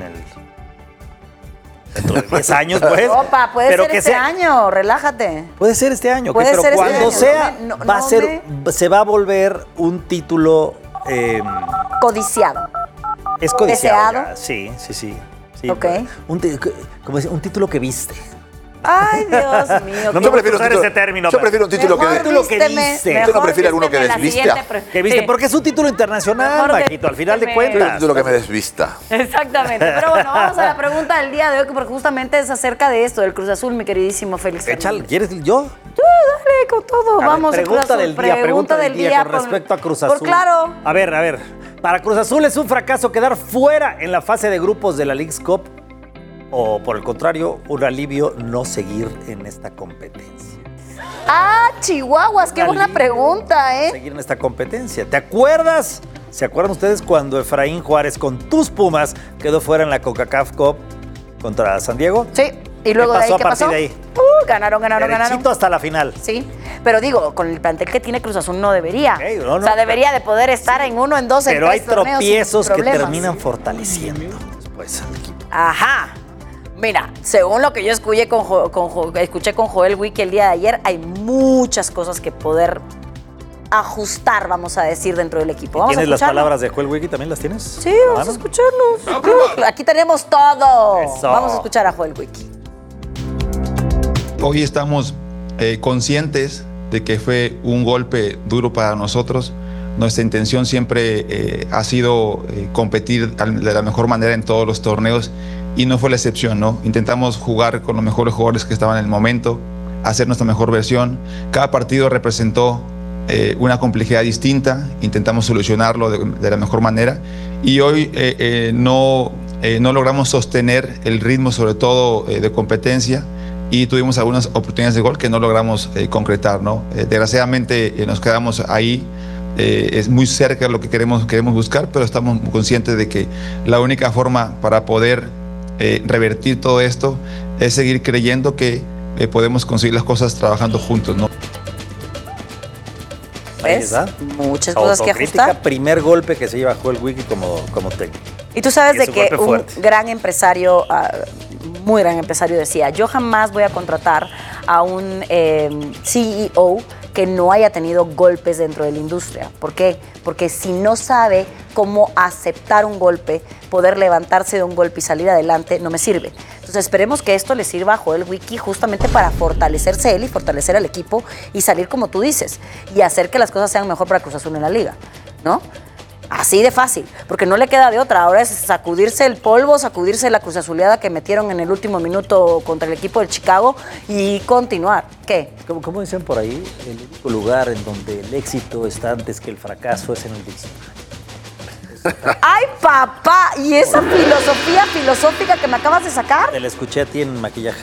dentro de 10 años, pues. Opa, puede ser este año, relájate. Puede ser este año, pero cuando sea, se va a volver un título... codiciado. Es codiciado. ¿Deseado? Sí. Ok. Un título que viste. Ay, Dios mío. No me prefiero usar ese término. Yo prefiero un título que viste. ¿Usted no prefiere alguno que desvista? Que viste, porque es un título internacional, Majito, al final de cuentas. Un título que me desvista. Exactamente. Pero bueno, vamos a la pregunta del día de hoy, porque justamente es acerca de esto, del Cruz Azul, mi queridísimo Félix. Échale, ¿quieres yo? Dale, con todo. Vamos a Cruz Azul. Pregunta del día con respecto a Cruz Azul. Por claro. A ver. Para Cruz Azul es un fracaso quedar fuera en la fase de grupos de la Leagues Cup. O, por el contrario, un alivio no seguir en esta competencia. Chihuahuas, qué buena pregunta, ¿eh? Seguir en esta competencia. ¿Te acuerdas? ¿Se acuerdan ustedes cuando Efraín Juárez con tus Pumas quedó fuera en la CONCACAF Cup contra San Diego? Sí. ¿Y luego ¿Qué pasó de ahí qué pasó? De ahí? Ganaron. Derechito hasta la final. Sí. Pero digo, con el plantel que tiene Cruz Azul no debería. No, o sea, debería de poder estar en 1, en 2, en 3 Pero hay torneos tropiezos sin que problemas. terminan fortaleciendo después al equipo. Ajá. Mira, según lo que yo escuché con Joel Wiki el día de ayer, hay muchas cosas que poder ajustar, vamos a decir, dentro del equipo. Vamos a ¿Tienes las escucharlo. palabras de Joel Wiki? ¿También las tienes? Sí, vamos a escucharlos. Aquí tenemos todo. Vamos a escuchar a Joel Wiki. Hoy estamos conscientes de que fue un golpe duro para nosotros. Nuestra intención siempre ha sido competir de la mejor manera en todos los torneos y no fue la excepción, ¿no? Intentamos jugar con los mejores jugadores que estaban en el momento, hacer nuestra mejor versión. Cada partido representó una complejidad distinta, intentamos solucionarlo de la mejor manera y hoy no logramos sostener el ritmo, sobre todo de competencia, y tuvimos algunas oportunidades de gol que no logramos concretar, ¿no? Desgraciadamente nos quedamos ahí. Es muy cerca de lo que queremos buscar, pero estamos conscientes de que la única forma para poder revertir todo esto es seguir creyendo que podemos conseguir las cosas trabajando juntos, ¿no? ¿Ves? Muchas cosas que ajustar. Primer golpe que se lleva Joel Wiki como técnico. Y tú sabes Y de es un que golpe un fuerte. gran empresario, muy gran empresario decía, yo jamás voy a contratar a un CEO que no haya tenido golpes dentro de la industria. ¿Por qué? Porque si no sabe cómo aceptar un golpe, poder levantarse de un golpe y salir adelante, no me sirve. Entonces esperemos que esto le sirva a Joel Wiki justamente para fortalecerse él y fortalecer al equipo y salir como tú dices y hacer que las cosas sean mejor para Cruz Azul en la liga, ¿no? Así de fácil, porque no le queda de otra. Ahora es sacudirse el polvo, sacudirse la cruzazuleada que metieron en el último minuto contra el equipo del Chicago y continuar. ¿Qué? Como dicen por ahí, el único lugar en donde el éxito está antes que el fracaso es en el diccionario. ¡Ay, papá! ¿Y esa filosofía filosófica que me acabas de sacar? Te la escuché a ti en maquillaje.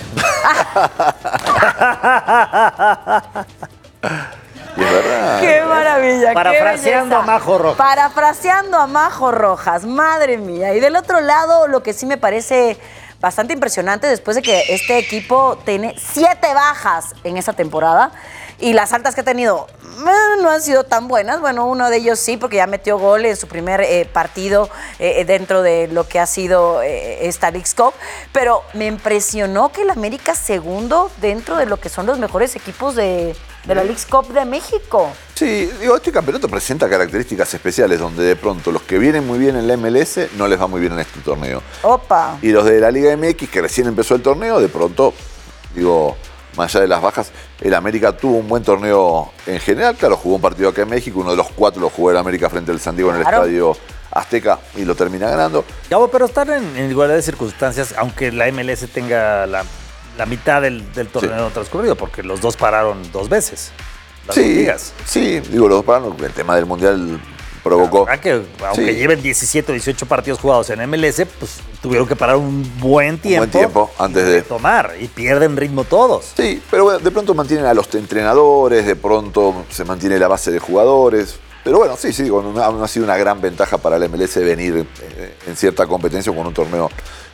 Y es verdad. ¡Qué maravilla! Parafraseando qué a Majo Rojas. Parafraseando a Majo Rojas, madre mía. Y del otro lado, lo que sí me parece bastante impresionante, después de que este equipo tiene 7 bajas en esta temporada, y las altas que ha tenido no han sido tan buenas. Bueno, uno de ellos sí, porque ya metió gol en su primer partido dentro de lo que ha sido esta Leagues Cup. Pero me impresionó que el América segundo dentro de lo que son los mejores equipos de la Leagues Cup de México. Sí, digo, este campeonato presenta características especiales donde de pronto los que vienen muy bien en la MLS no les va muy bien en este torneo. Opa. Y los de la Liga MX, que recién empezó el torneo, de pronto, digo, más allá de las bajas, el América tuvo un buen torneo en general. Claro, jugó un partido acá en México, uno de los 4 lo jugó el América frente al San Diego en el Estadio Azteca y lo termina ganando. Gabo, pero están en igualdad de circunstancias, aunque la MLS tenga la mitad del torneo transcurrido, porque los dos pararon 2 veces. Las dos ligas. Sí, digo, los dos pararon. El tema del Mundial provocó. La verdad que, aunque lleven 17 o 18 partidos jugados en MLS, pues tuvieron que parar un buen tiempo antes de tomar y pierden ritmo todos. Sí, pero bueno, de pronto mantienen a los entrenadores, de pronto se mantiene la base de jugadores. Pero bueno, sí, digo, no ha sido una gran ventaja para la MLS venir en cierta competencia con un torneo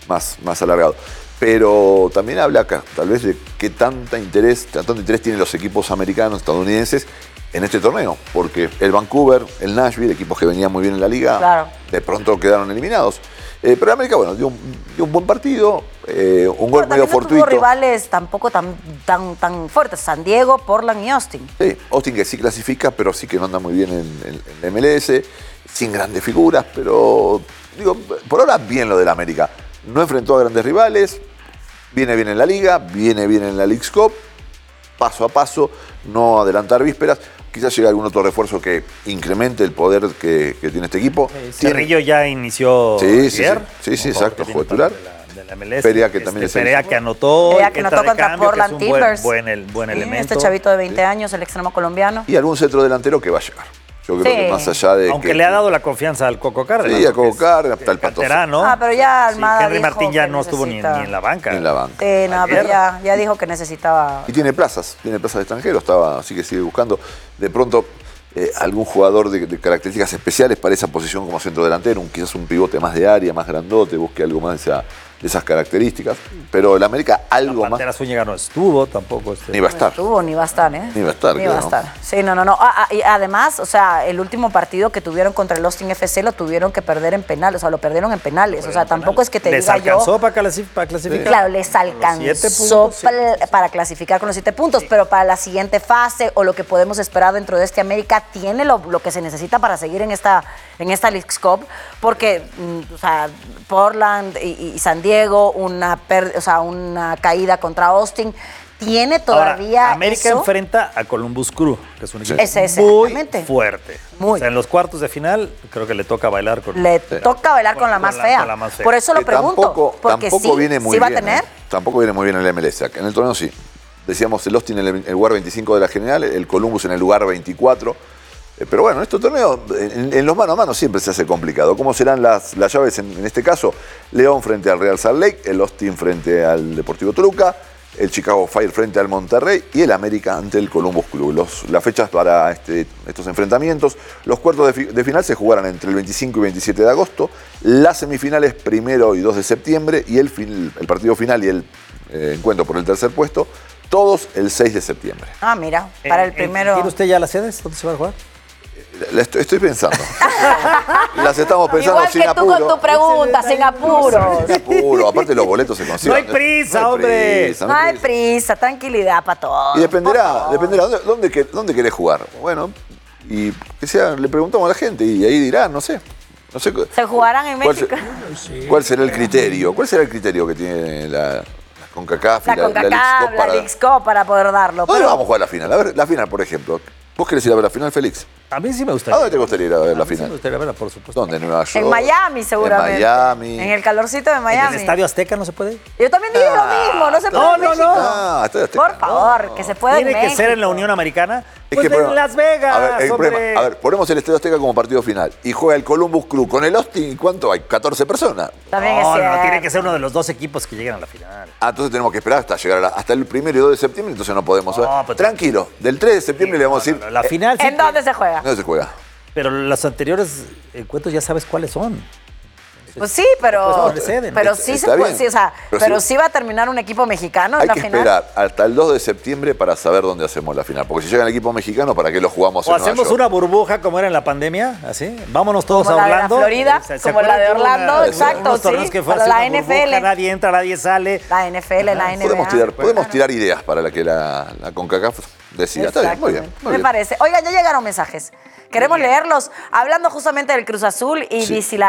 más alargado. Pero también habla acá, tal vez, de qué tanto interés tienen los equipos americanos, estadounidenses, en este torneo. Porque el Vancouver, el Nashville, equipos que venían muy bien en la liga, de pronto quedaron eliminados. Pero América, bueno, dio un buen partido, un gol medio fortuito. Tuvo rivales tampoco tan fuertes, San Diego, Portland y Austin. Sí, Austin que sí clasifica, pero sí que no anda muy bien en la MLS, sin grandes figuras, pero digo, por ahora bien lo del América. No enfrentó a grandes rivales, viene bien en la liga, viene bien en la Leagues Cup, paso a paso, no adelantar vísperas. Quizás llegue algún otro refuerzo que incremente el poder que tiene este equipo. Cerrillo ya inició ayer. Sí, exacto, fue titular. De la MLS. Perea que también Perea que anotó. Perea que anotó contra Portland Timbers. Buen elemento. Este chavito de 20 años, el extremo colombiano. Y algún centro delantero que va a llegar. Yo creo que más allá de aunque le ha dado la confianza al Coco Cárdenas. Sí, a Coco Cárdenas, hasta el Pato. Pero ya Almada Henry Martín ya no estuvo ni en la banca. Ni en la banca. Pero ya dijo que necesitaba. Y tiene plazas de extranjeros, así que sigue buscando. De pronto, algún jugador de características especiales para esa posición como centro delantero, quizás un pivote más de área, más grandote, busque algo más de esas características, pero el América algo más. Pantera Zúñiga no estuvo tampoco. Ni va a estar. No estuvo, ni va a estar, ¿eh? Ni va a estar, Ni va a estar. Sí, no. Y además, o sea, el último partido que tuvieron contra el Austin FC lo tuvieron que perder en penales, o sea, lo perdieron en penales. O sea, tampoco es que te diga yo... ¿Les alcanzó para clasificar? Claro, les alcanzó para clasificar con los 7 puntos, pero para la siguiente fase o lo que podemos esperar dentro de este América tiene lo que se necesita para seguir en esta Leagues Cup, porque, o sea, Portland y San Diego, una caída contra Austin, tiene todavía. Ahora, América eso. enfrenta a Columbus Crew, que es un equipo muy fuerte. O sea, en los cuartos de final creo que le toca bailar con la más fea. Por eso lo pregunto, porque tampoco viene muy va a bien, tener. Tampoco viene muy bien el MLS. En el torneo sí. Decíamos el Austin en el lugar 25 de la general, el Columbus en el lugar 24. Pero bueno, este torneo, en los mano a mano siempre se hace complicado. ¿Cómo serán las llaves en este caso? León frente al Real Salt Lake, el Austin frente al Deportivo Toluca, el Chicago Fire frente al Monterrey y el América ante el Columbus Crew. Las fechas para estos enfrentamientos, los cuartos de final se jugarán entre el 25 y 27 de agosto, las semifinales 1 y 2 de septiembre y el partido final y el encuentro por el tercer puesto, todos el 6 de septiembre. Ah, mira, para el primero. ¿Tiene usted ya las sedes? ¿Dónde se va a jugar? Estoy pensando. Las estamos pensando igual sin que apuro. tú con tu pregunta, sin apuros. Sin apuro. Aparte los boletos se consiguen. No hay prisa, hombre. No hay prisa, tranquilidad para todos. Y dependerá ¿dónde querés jugar? Bueno, y que sea, le preguntamos a la gente y ahí dirán, no sé. ¿Se jugarán en México? ¿Cuál será el criterio? ¿Cuál será el criterio que tiene la CONCACAF y la Leagues Cup para poder darlo? ¿Dónde vamos a jugar la final? A ver, la final, por ejemplo. ¿Vos querés ir a ver la final, Félix? A mí sí me gustaría. ¿A dónde te gustaría ir a ver la final? Sí me gustaría verla, por supuesto. ¿Dónde? ¿En Nueva York? En Miami, seguramente. En Miami. En el calorcito de Miami. ¿En el Estadio Azteca no se puede? Yo también digo lo mismo, no se puede en México. Estadio Azteca. Por favor, que se pueda en Tiene México. que ser en la Unión Americana. Es Pues que en Las Vegas, hombre. A ver, ponemos el Estadio Azteca como partido final y juega el Columbus Crew con el Austin. ¿Cuánto hay? 14 personas. También es cierto. No, tiene que ser uno de los dos equipos que lleguen a la final. Entonces tenemos que esperar hasta llegar hasta el 1 y 2 de septiembre, entonces no podemos ver. Pues, tranquilo, del 3 de septiembre le vamos a decir. La final sí. ¿En dónde se juega? ¿Dónde se juega? Pero los anteriores encuentros ya sabes cuáles son. Pues sí, pero sí se puede, sí, o sea, pero sí va a terminar un equipo mexicano en Hay la que final. esperar hasta el 2 de septiembre para saber dónde hacemos la final. Porque si llega el equipo mexicano, ¿para qué lo jugamos O en Nueva hacemos York? una burbuja como era en la pandemia, así. Vámonos todos Como a la de Orlando. la Florida, como la de Orlando, exacto, unos torneos sí, que fue para así, la una burbuja, NFL. nadie entra, nadie sale. La NFL, la NBA. Podemos tirar ideas para que la CONCACAF decida. Está bien, muy bien. Muy Me bien. parece. Oigan, ya llegaron mensajes. Queremos leerlos, hablando justamente del Cruz Azul y de si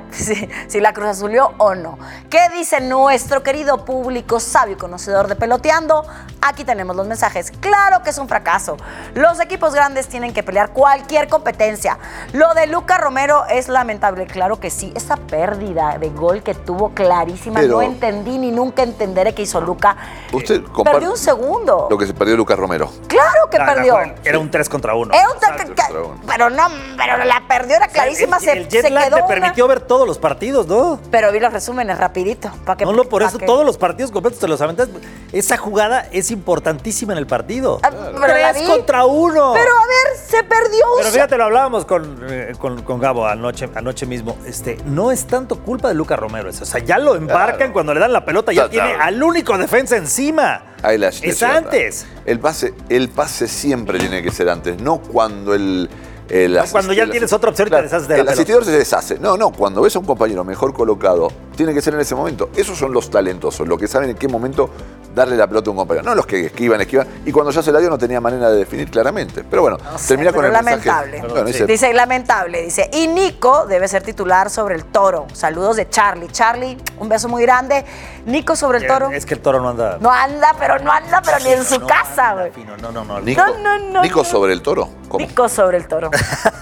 la Cruz Azulió o no. ¿Qué dice nuestro querido público sabio y conocedor de Peloteando? Aquí tenemos los mensajes. Claro que es un fracaso. Los equipos grandes tienen que pelear cualquier competencia. Lo de Luca Romero es lamentable. Claro que sí. Esa pérdida de gol que tuvo clarísima, Pero no entendí ni nunca entenderé qué hizo Luca. Usted Perdió un segundo. Lo que se perdió Lucas Romero. Claro que perdió. Era un 3 contra 1. Era un pero la perdió, era clarísima. El jet lag te permitió ver todos los partidos, ¿no? Pero vi los resúmenes rapidito. Por eso todos los partidos completos te los aventas. Esa jugada es importantísima en el partido. Pero la 3 vi. contra 1. Pero a ver, se perdió. Pero fíjate, lo hablábamos con Gabo anoche mismo. No es tanto culpa de Luca Romero eso. O sea, ya lo embarcan cuando le dan la pelota, ya tiene al único defensa encima. Ahí es antes. El pase siempre tiene que ser antes, no cuando cuando ya tienes otra opción y te deshaces de la pelota. El asistidor se deshace. No, cuando ves a un compañero mejor colocado, tiene que ser en ese momento. Esos son los talentosos, los que saben en qué momento darle la pelota a un compañero. No los que esquivan. Y cuando ya se la dio no tenía manera de definir claramente. Pero bueno, termina con el lamentable. mensaje. Dice lamentable, dice. Y Nico debe ser titular sobre el Toro. Saludos de Charlie. Charlie, un beso muy grande. Nico sobre el Toro. Es que el Toro no anda. No anda, pero ni en su casa, güey. No. Nico sobre el Toro. ¿Cómo? Nico sobre el Toro.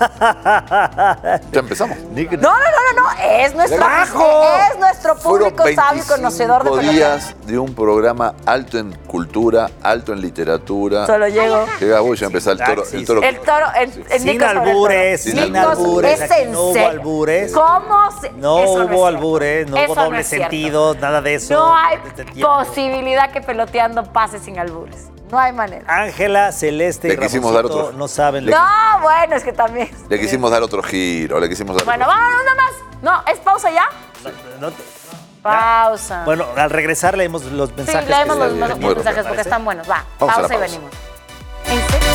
Ya empezamos. No. Es nuestro público sabio y conocedor de Peloteando. Días de un programa alto en cultura, alto en literatura. Solo llego. Llega vos y ya empezó el Toro. El Toro, sin albures, sin albures. Es en no hubo albures. ¿Cómo se? No hubo albures, no hubo doble sentido, nada de eso. No hay posibilidad que Peloteando pase sin albures. No hay manera. Ángela, Celeste y Ramoncito no saben. No, bueno, es que también. Le quisimos dar otro giro, Bueno, vámonos nada más. No, ¿es pausa ya? Pausa. Bueno, al regresar leemos los mensajes. Sí, leemos los bueno, mensajes porque ¿parece? están buenos. Va, Vamos a la pausa y pausa. venimos. ¿En serio?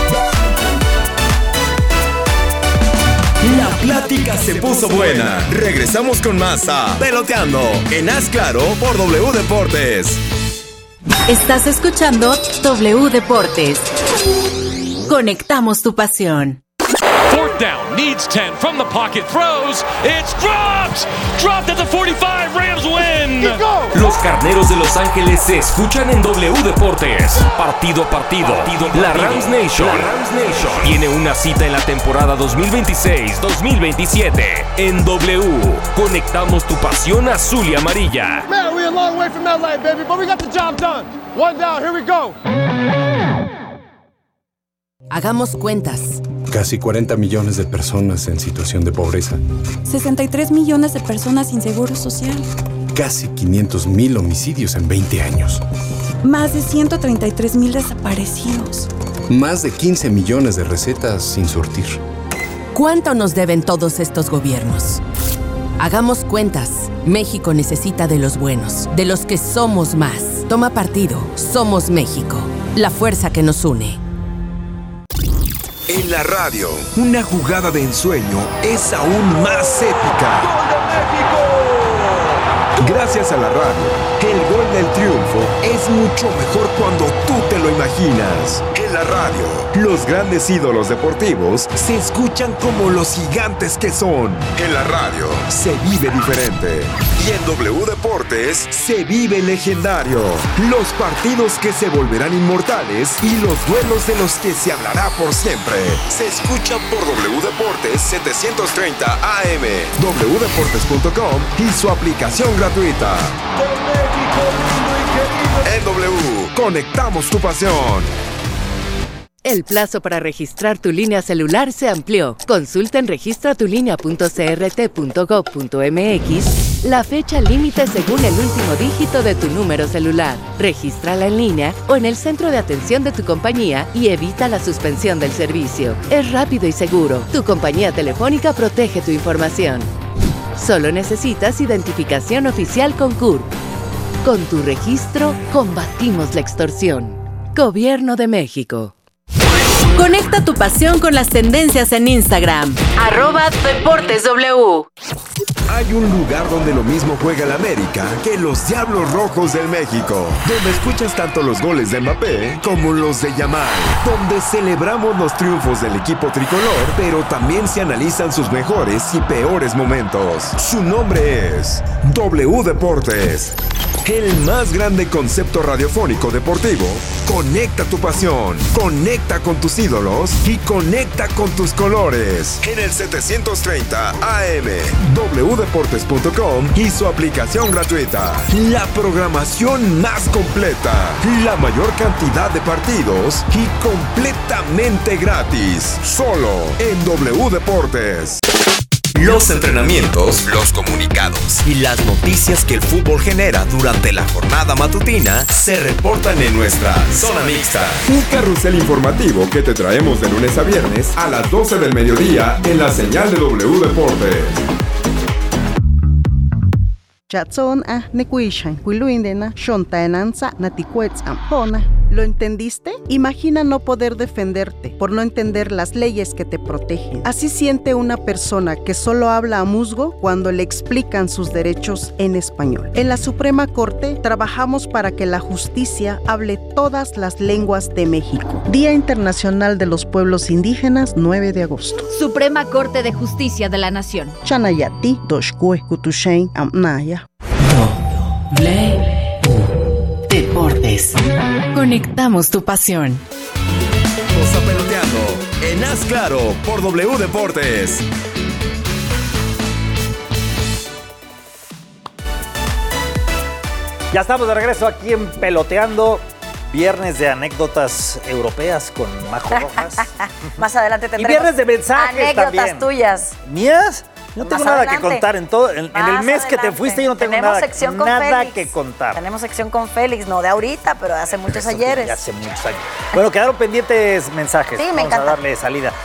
La plática se puso buena. Regresamos con más a Peloteando en Haz Claro por W Deportes. Estás escuchando W Deportes. Conectamos tu pasión. Fourth down, needs 10 from the pocket, throws, it's dropped! Dropped at the 45, Rams win! Los Carneros de Los Ángeles se escuchan en W Deportes. Partido a partido. La Rams Nation tiene una cita en la temporada 2026-2027. En W, conectamos tu pasión azul y amarilla. Man, we're a long way from LA, baby, but we got the job done. One down, here we go. Hagamos cuentas. Casi 40 millones de personas en situación de pobreza. 63 millones de personas sin seguro social. Casi 500,000 homicidios en 20 años. Más de 133,000 desaparecidos. Más de 15 millones de recetas sin surtir. ¿Cuánto nos deben todos estos gobiernos? Hagamos cuentas. México necesita de los buenos, de los que somos más. Toma partido. Somos México. La fuerza que nos une. En la radio, una jugada de ensueño es aún más épica. ¡Gol de México! Gracias a la radio, el gol del triunfo es mucho mejor cuando tú te lo imaginas. En la radio, los grandes ídolos deportivos se escuchan como los gigantes que son. En la radio, se vive diferente. Y en W Deportes, se vive legendario. Los partidos que se volverán inmortales y los duelos de los que se hablará por siempre. Se escuchan por W Deportes 730 AM, wdeportes.com y su aplicación gratuita. En W, conectamos tu pasión. El plazo para registrar tu línea celular se amplió. Consulta en registratulinea.crt.gov.mx la fecha límite según el último dígito de tu número celular. Regístrala en línea o en el centro de atención de tu compañía y evita la suspensión del servicio. Es rápido y seguro. Tu compañía telefónica protege tu información. Solo necesitas identificación oficial con CURP. Con tu registro, combatimos la extorsión. Gobierno de México. Conecta tu pasión con las tendencias en Instagram. @DeportesW. Hay un lugar donde lo mismo juega el América que los Diablos Rojos del México, donde escuchas tanto los goles de Mbappé como los de Yamal, donde celebramos los triunfos del equipo tricolor, pero también se analizan sus mejores y peores momentos. Su nombre es W Deportes. El más grande concepto radiofónico deportivo. Conecta tu pasión, conecta con tus ídolos y conecta con tus colores. En el 730 AM, wdeportes.com y su aplicación gratuita. La programación más completa, la mayor cantidad de partidos y completamente gratis. Solo en W Deportes. Los entrenamientos, los comunicados y las noticias que el fútbol genera durante la jornada matutina se reportan en nuestra Zona Mixta. Un carrusel informativo que te traemos de lunes a viernes a las 12 del mediodía en la señal de W Deportes. ¿Lo entendiste? Imagina no poder defenderte por no entender las leyes que te protegen. Así siente una persona que solo habla a musgo cuando le explican sus derechos en español. En la Suprema Corte trabajamos para que la justicia hable todas las lenguas de México. Día Internacional de los Pueblos Indígenas, 9 de agosto. Suprema Corte de Justicia de la Nación. Chanayati, Doshkue, Kutushain, Amnaya. Deportes. Conectamos tu pasión. Cosa Peloteando en Haz Claro por W Deportes. Ya estamos de regreso aquí en Peloteando. Viernes de anécdotas europeas con Majo Rojas. Más adelante tendremos Y viernes de mensajes anécdotas también. tuyas. ¿Mías? No Más tengo nada adelante. que contar. En el Más mes que te adelante. fuiste yo no tengo Tenemos sección con nada Félix. que contar. Tenemos sección con Félix, no de ahorita, pero de hace muchos ayeres. Ya hace muchos años. Bueno, quedaron pendientes mensajes. Sí, me Vamos encanta. a darle salida.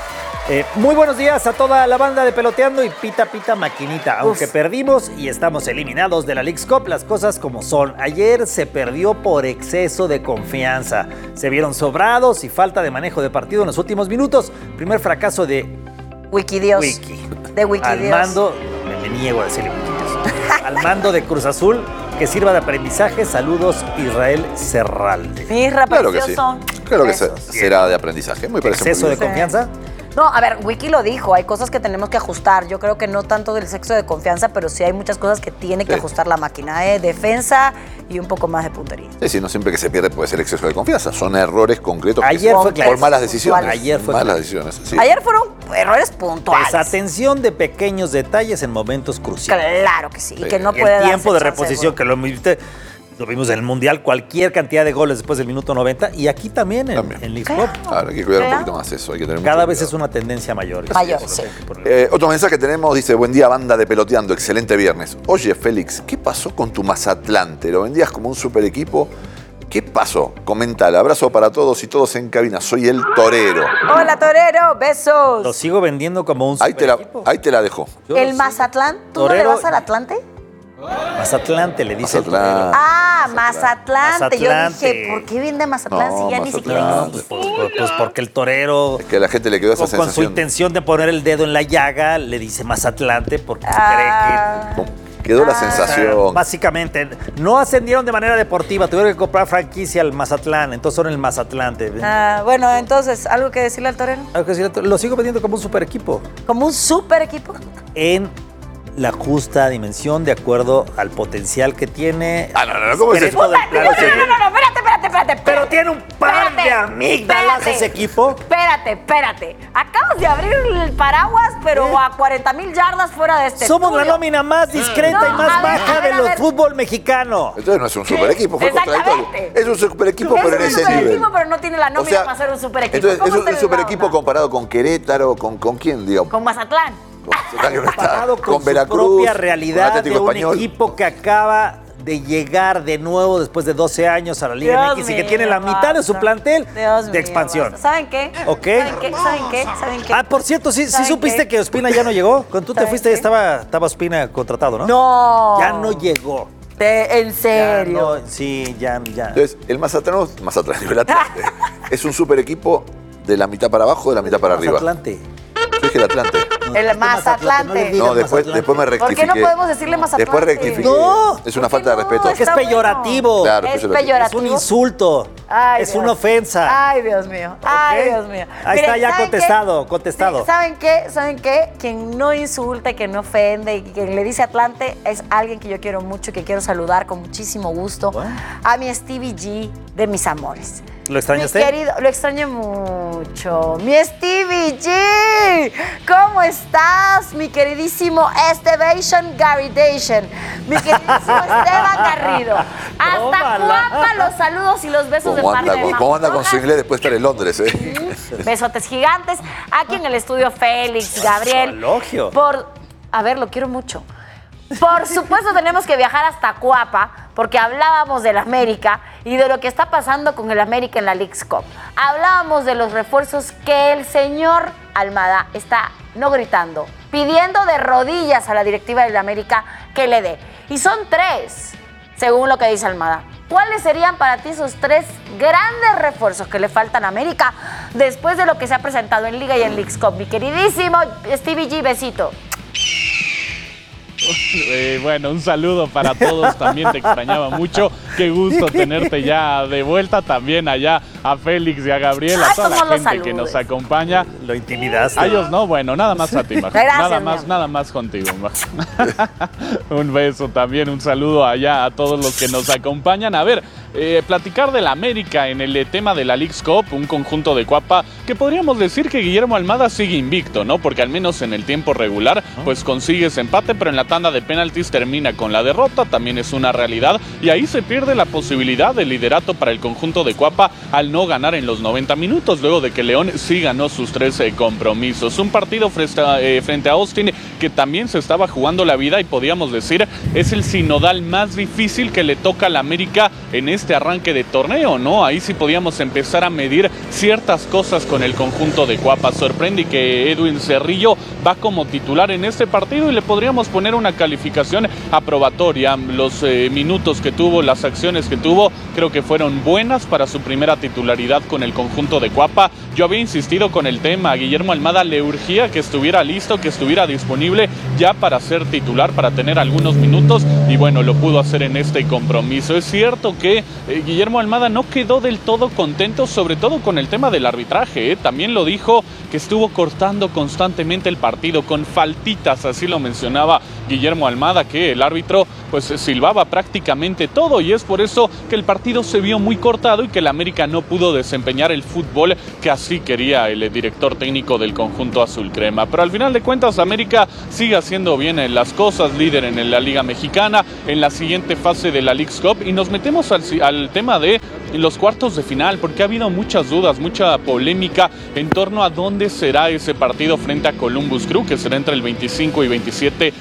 Muy buenos días a toda la banda de Peloteando y Pita Pita Maquinita. Aunque perdimos y estamos eliminados de la Leagues Cup, las cosas como son. Ayer se perdió por exceso de confianza. Se vieron sobrados y falta de manejo de partido en los últimos minutos. Primer fracaso de Wikidios. De Wikidios. Al mando, me niego a decirle Wikidios. Al mando de Cruz Azul, que sirva de aprendizaje. Saludos, Israel Serralde. Mirra, claro que sí. son. Claro que Esos. será de aprendizaje. Me parece ¿Exceso muy de bien. confianza? No, a ver, Wiki lo dijo, hay cosas que tenemos que ajustar. Yo creo que no tanto del sexo de confianza, pero sí hay muchas cosas que tiene que ajustar la máquina de defensa y un poco más de puntería. Sí, no siempre que se pierde puede ser exceso de confianza. Son errores concretos Ayer fue por malas decisiones. Ayer fue malas decisiones. Sí. Ayer fueron errores puntuales. Desatención de pequeños detalles en momentos cruciales. Claro que sí, y que no puede El tiempo de darse chance reposición, que lo vimos en el Mundial, cualquier cantidad de goles después del minuto 90, y aquí también en Leagues Cup. Ahora hay que cuidar un poquito más eso. Hay que tener Cada mucho vez es una tendencia mayor. sí. Otro mensaje que tenemos dice: buen día, banda de Peloteando, excelente viernes. Oye, Félix, ¿qué pasó con tu Mazatlán? ¿Te lo vendías como un super equipo? ¿Qué pasó? Comentale. Abrazo para todos y todos en cabina. Soy el Torero. Hola, Torero, besos. Lo sigo vendiendo como un Ahí super ahí te la dejo. ¿El Mazatlán? ¿Tú no le vas al Atlante? Mazatlante le dice. Mazatlán. Mazatlante. Yo dije, ¿por qué viene Mazatlán si ya ni siquiera existe? Pues porque el Torero, Es que a la gente le quedó esa con su sensación. intención de poner el dedo en la llaga, le dice Mazatlante porque cree Quedó la sensación. Básicamente, no ascendieron de manera deportiva, tuvieron que comprar franquicia al Mazatlán, entonces son el Mazatlante. Bueno, entonces, ¿algo que decirle al Torero? Lo sigo vendiendo como un super equipo. ¿Como un super equipo? En la justa dimensión, de acuerdo al potencial que tiene. No, ¿cómo es eso? No, espérate. Pero tiene un par de amígdalas ese equipo. Espérate. Acabas de abrir el paraguas, pero a 40,000 yardas fuera de este Somos estudio. la nómina más discreta y más baja del fútbol mexicano. Entonces no es un super equipo, fue contradictorio. Es un super equipo, pero en ese nivel. Equipo, pero no tiene la nómina para ser un super equipo. Entonces, es un super equipo comparado con Querétaro, ¿con quién, digamos? Con Mazatlán. Comparado con su Veracruz, propia realidad con Atlético de un Español. equipo que acaba de llegar de nuevo después de 12 años a la Liga MX y que tiene la mitad de su plantel de expansión. ¿Saben qué? ¿Ok? ¿Saben qué? Por cierto, ¿sí supiste que Ospina ya no llegó? Cuando tú te fuiste estaba Ospina contratado, ¿no? No. Ya no llegó. ¿En serio? Ya. Entonces, el Mazatlán, el Atlante, es un super equipo de la mitad para abajo, de la mitad para arriba. Atlante. Yo dije el Atlante. El Mazatlante. No, después me rectifiqué. ¿Por qué no podemos decirle Mazatlán? Después rectifiqué. No. Es una falta de respeto. Es que es peyorativo. Claro, es peyorativo. Es un insulto. Ay, es Dios. una ofensa. Ay, Dios mío. Ay, Dios mío. Ahí está ya ¿saben contestado. Sí, ¿Saben qué? Quien no insulta, quien no ofende y quien le dice Atlante es alguien que yo quiero mucho y que quiero saludar con muchísimo gusto. A mi Stevie G de mis amores. ¿Lo extrañaste? Mi querido, lo extraño mucho. Mi Stevie G, ¿cómo estás? Mi queridísimo Estevation Garridation. Mi queridísimo Esteban Garrido. Hasta Cuapa los saludos y los besos de parte de ¿Cómo anda con su inglés después de estar en Londres? Besotes gigantes. Aquí en el estudio Félix, Gabriel. Elogio. A ver, lo quiero mucho. Por supuesto tenemos que viajar hasta Cuapa porque hablábamos del América y de lo que está pasando con el América en la Leagues Cup. Hablábamos de los refuerzos que el señor Almada está no gritando, pidiendo de rodillas a la directiva del América que le dé. Y son 3, según lo que dice Almada. ¿Cuáles serían para ti esos 3 grandes refuerzos que le faltan a América después de lo que se ha presentado en Liga y en Leagues Cup? Mi queridísimo Stevie G, besito. Bueno, un saludo para todos, también te extrañaba mucho, qué gusto tenerte ya de vuelta, también allá a Félix y a Gabriel, a toda la gente que nos acompaña. Lo intimidaste. A ellos no, bueno, nada más a ti, Majo. Nada más contigo, Majo. Un beso también, un saludo allá a todos los que nos acompañan. A ver, platicar del América en el tema de la Leagues Cup, un conjunto de Cuapa que podríamos decir que Guillermo Almada sigue invicto, ¿no? Porque al menos en el tiempo regular, pues consigue ese empate, pero en la tanda de penaltis termina con la derrota, también es una realidad, y ahí se pierde pierde la posibilidad de liderato para el conjunto de Cuapa al no ganar en los 90 minutos, luego de que León sí ganó sus 13 compromisos. Un partido frente a Austin que también se estaba jugando la vida y podíamos decir es el sinodal más difícil que le toca a la América en este arranque de torneo, ¿no? Ahí sí podíamos empezar a medir ciertas cosas con el conjunto de Cuapa. Sorprende que Edwin Cerrillo va como titular en este partido y le podríamos poner una calificación aprobatoria. Los minutos que tuvo, las acciones que tuvo, creo que fueron buenas para su primera titularidad con el conjunto de Cuapa. Yo había insistido con el tema, a Guillermo Almada le urgía que estuviera listo, que estuviera disponible ya para ser titular, para tener algunos minutos, y bueno, lo pudo hacer en este compromiso. Es cierto que Guillermo Almada no quedó del todo contento, sobre todo con el tema del arbitraje, También lo dijo que estuvo cortando constantemente el partido con faltitas, así lo mencionaba Guillermo Almada, que el árbitro pues silbaba prácticamente todo, y es por eso que el partido se vio muy cortado y que el América no pudo desempeñar el fútbol que así quería el director técnico del conjunto azul crema. Pero al final de cuentas América sigue haciendo bien las cosas, líder en la Liga Mexicana, en la siguiente fase de la Leagues Cup, y nos metemos al tema de los cuartos de final, porque ha habido muchas dudas, mucha polémica en torno a dónde será ese partido frente a Columbus Crew, que será entre el 25 y 27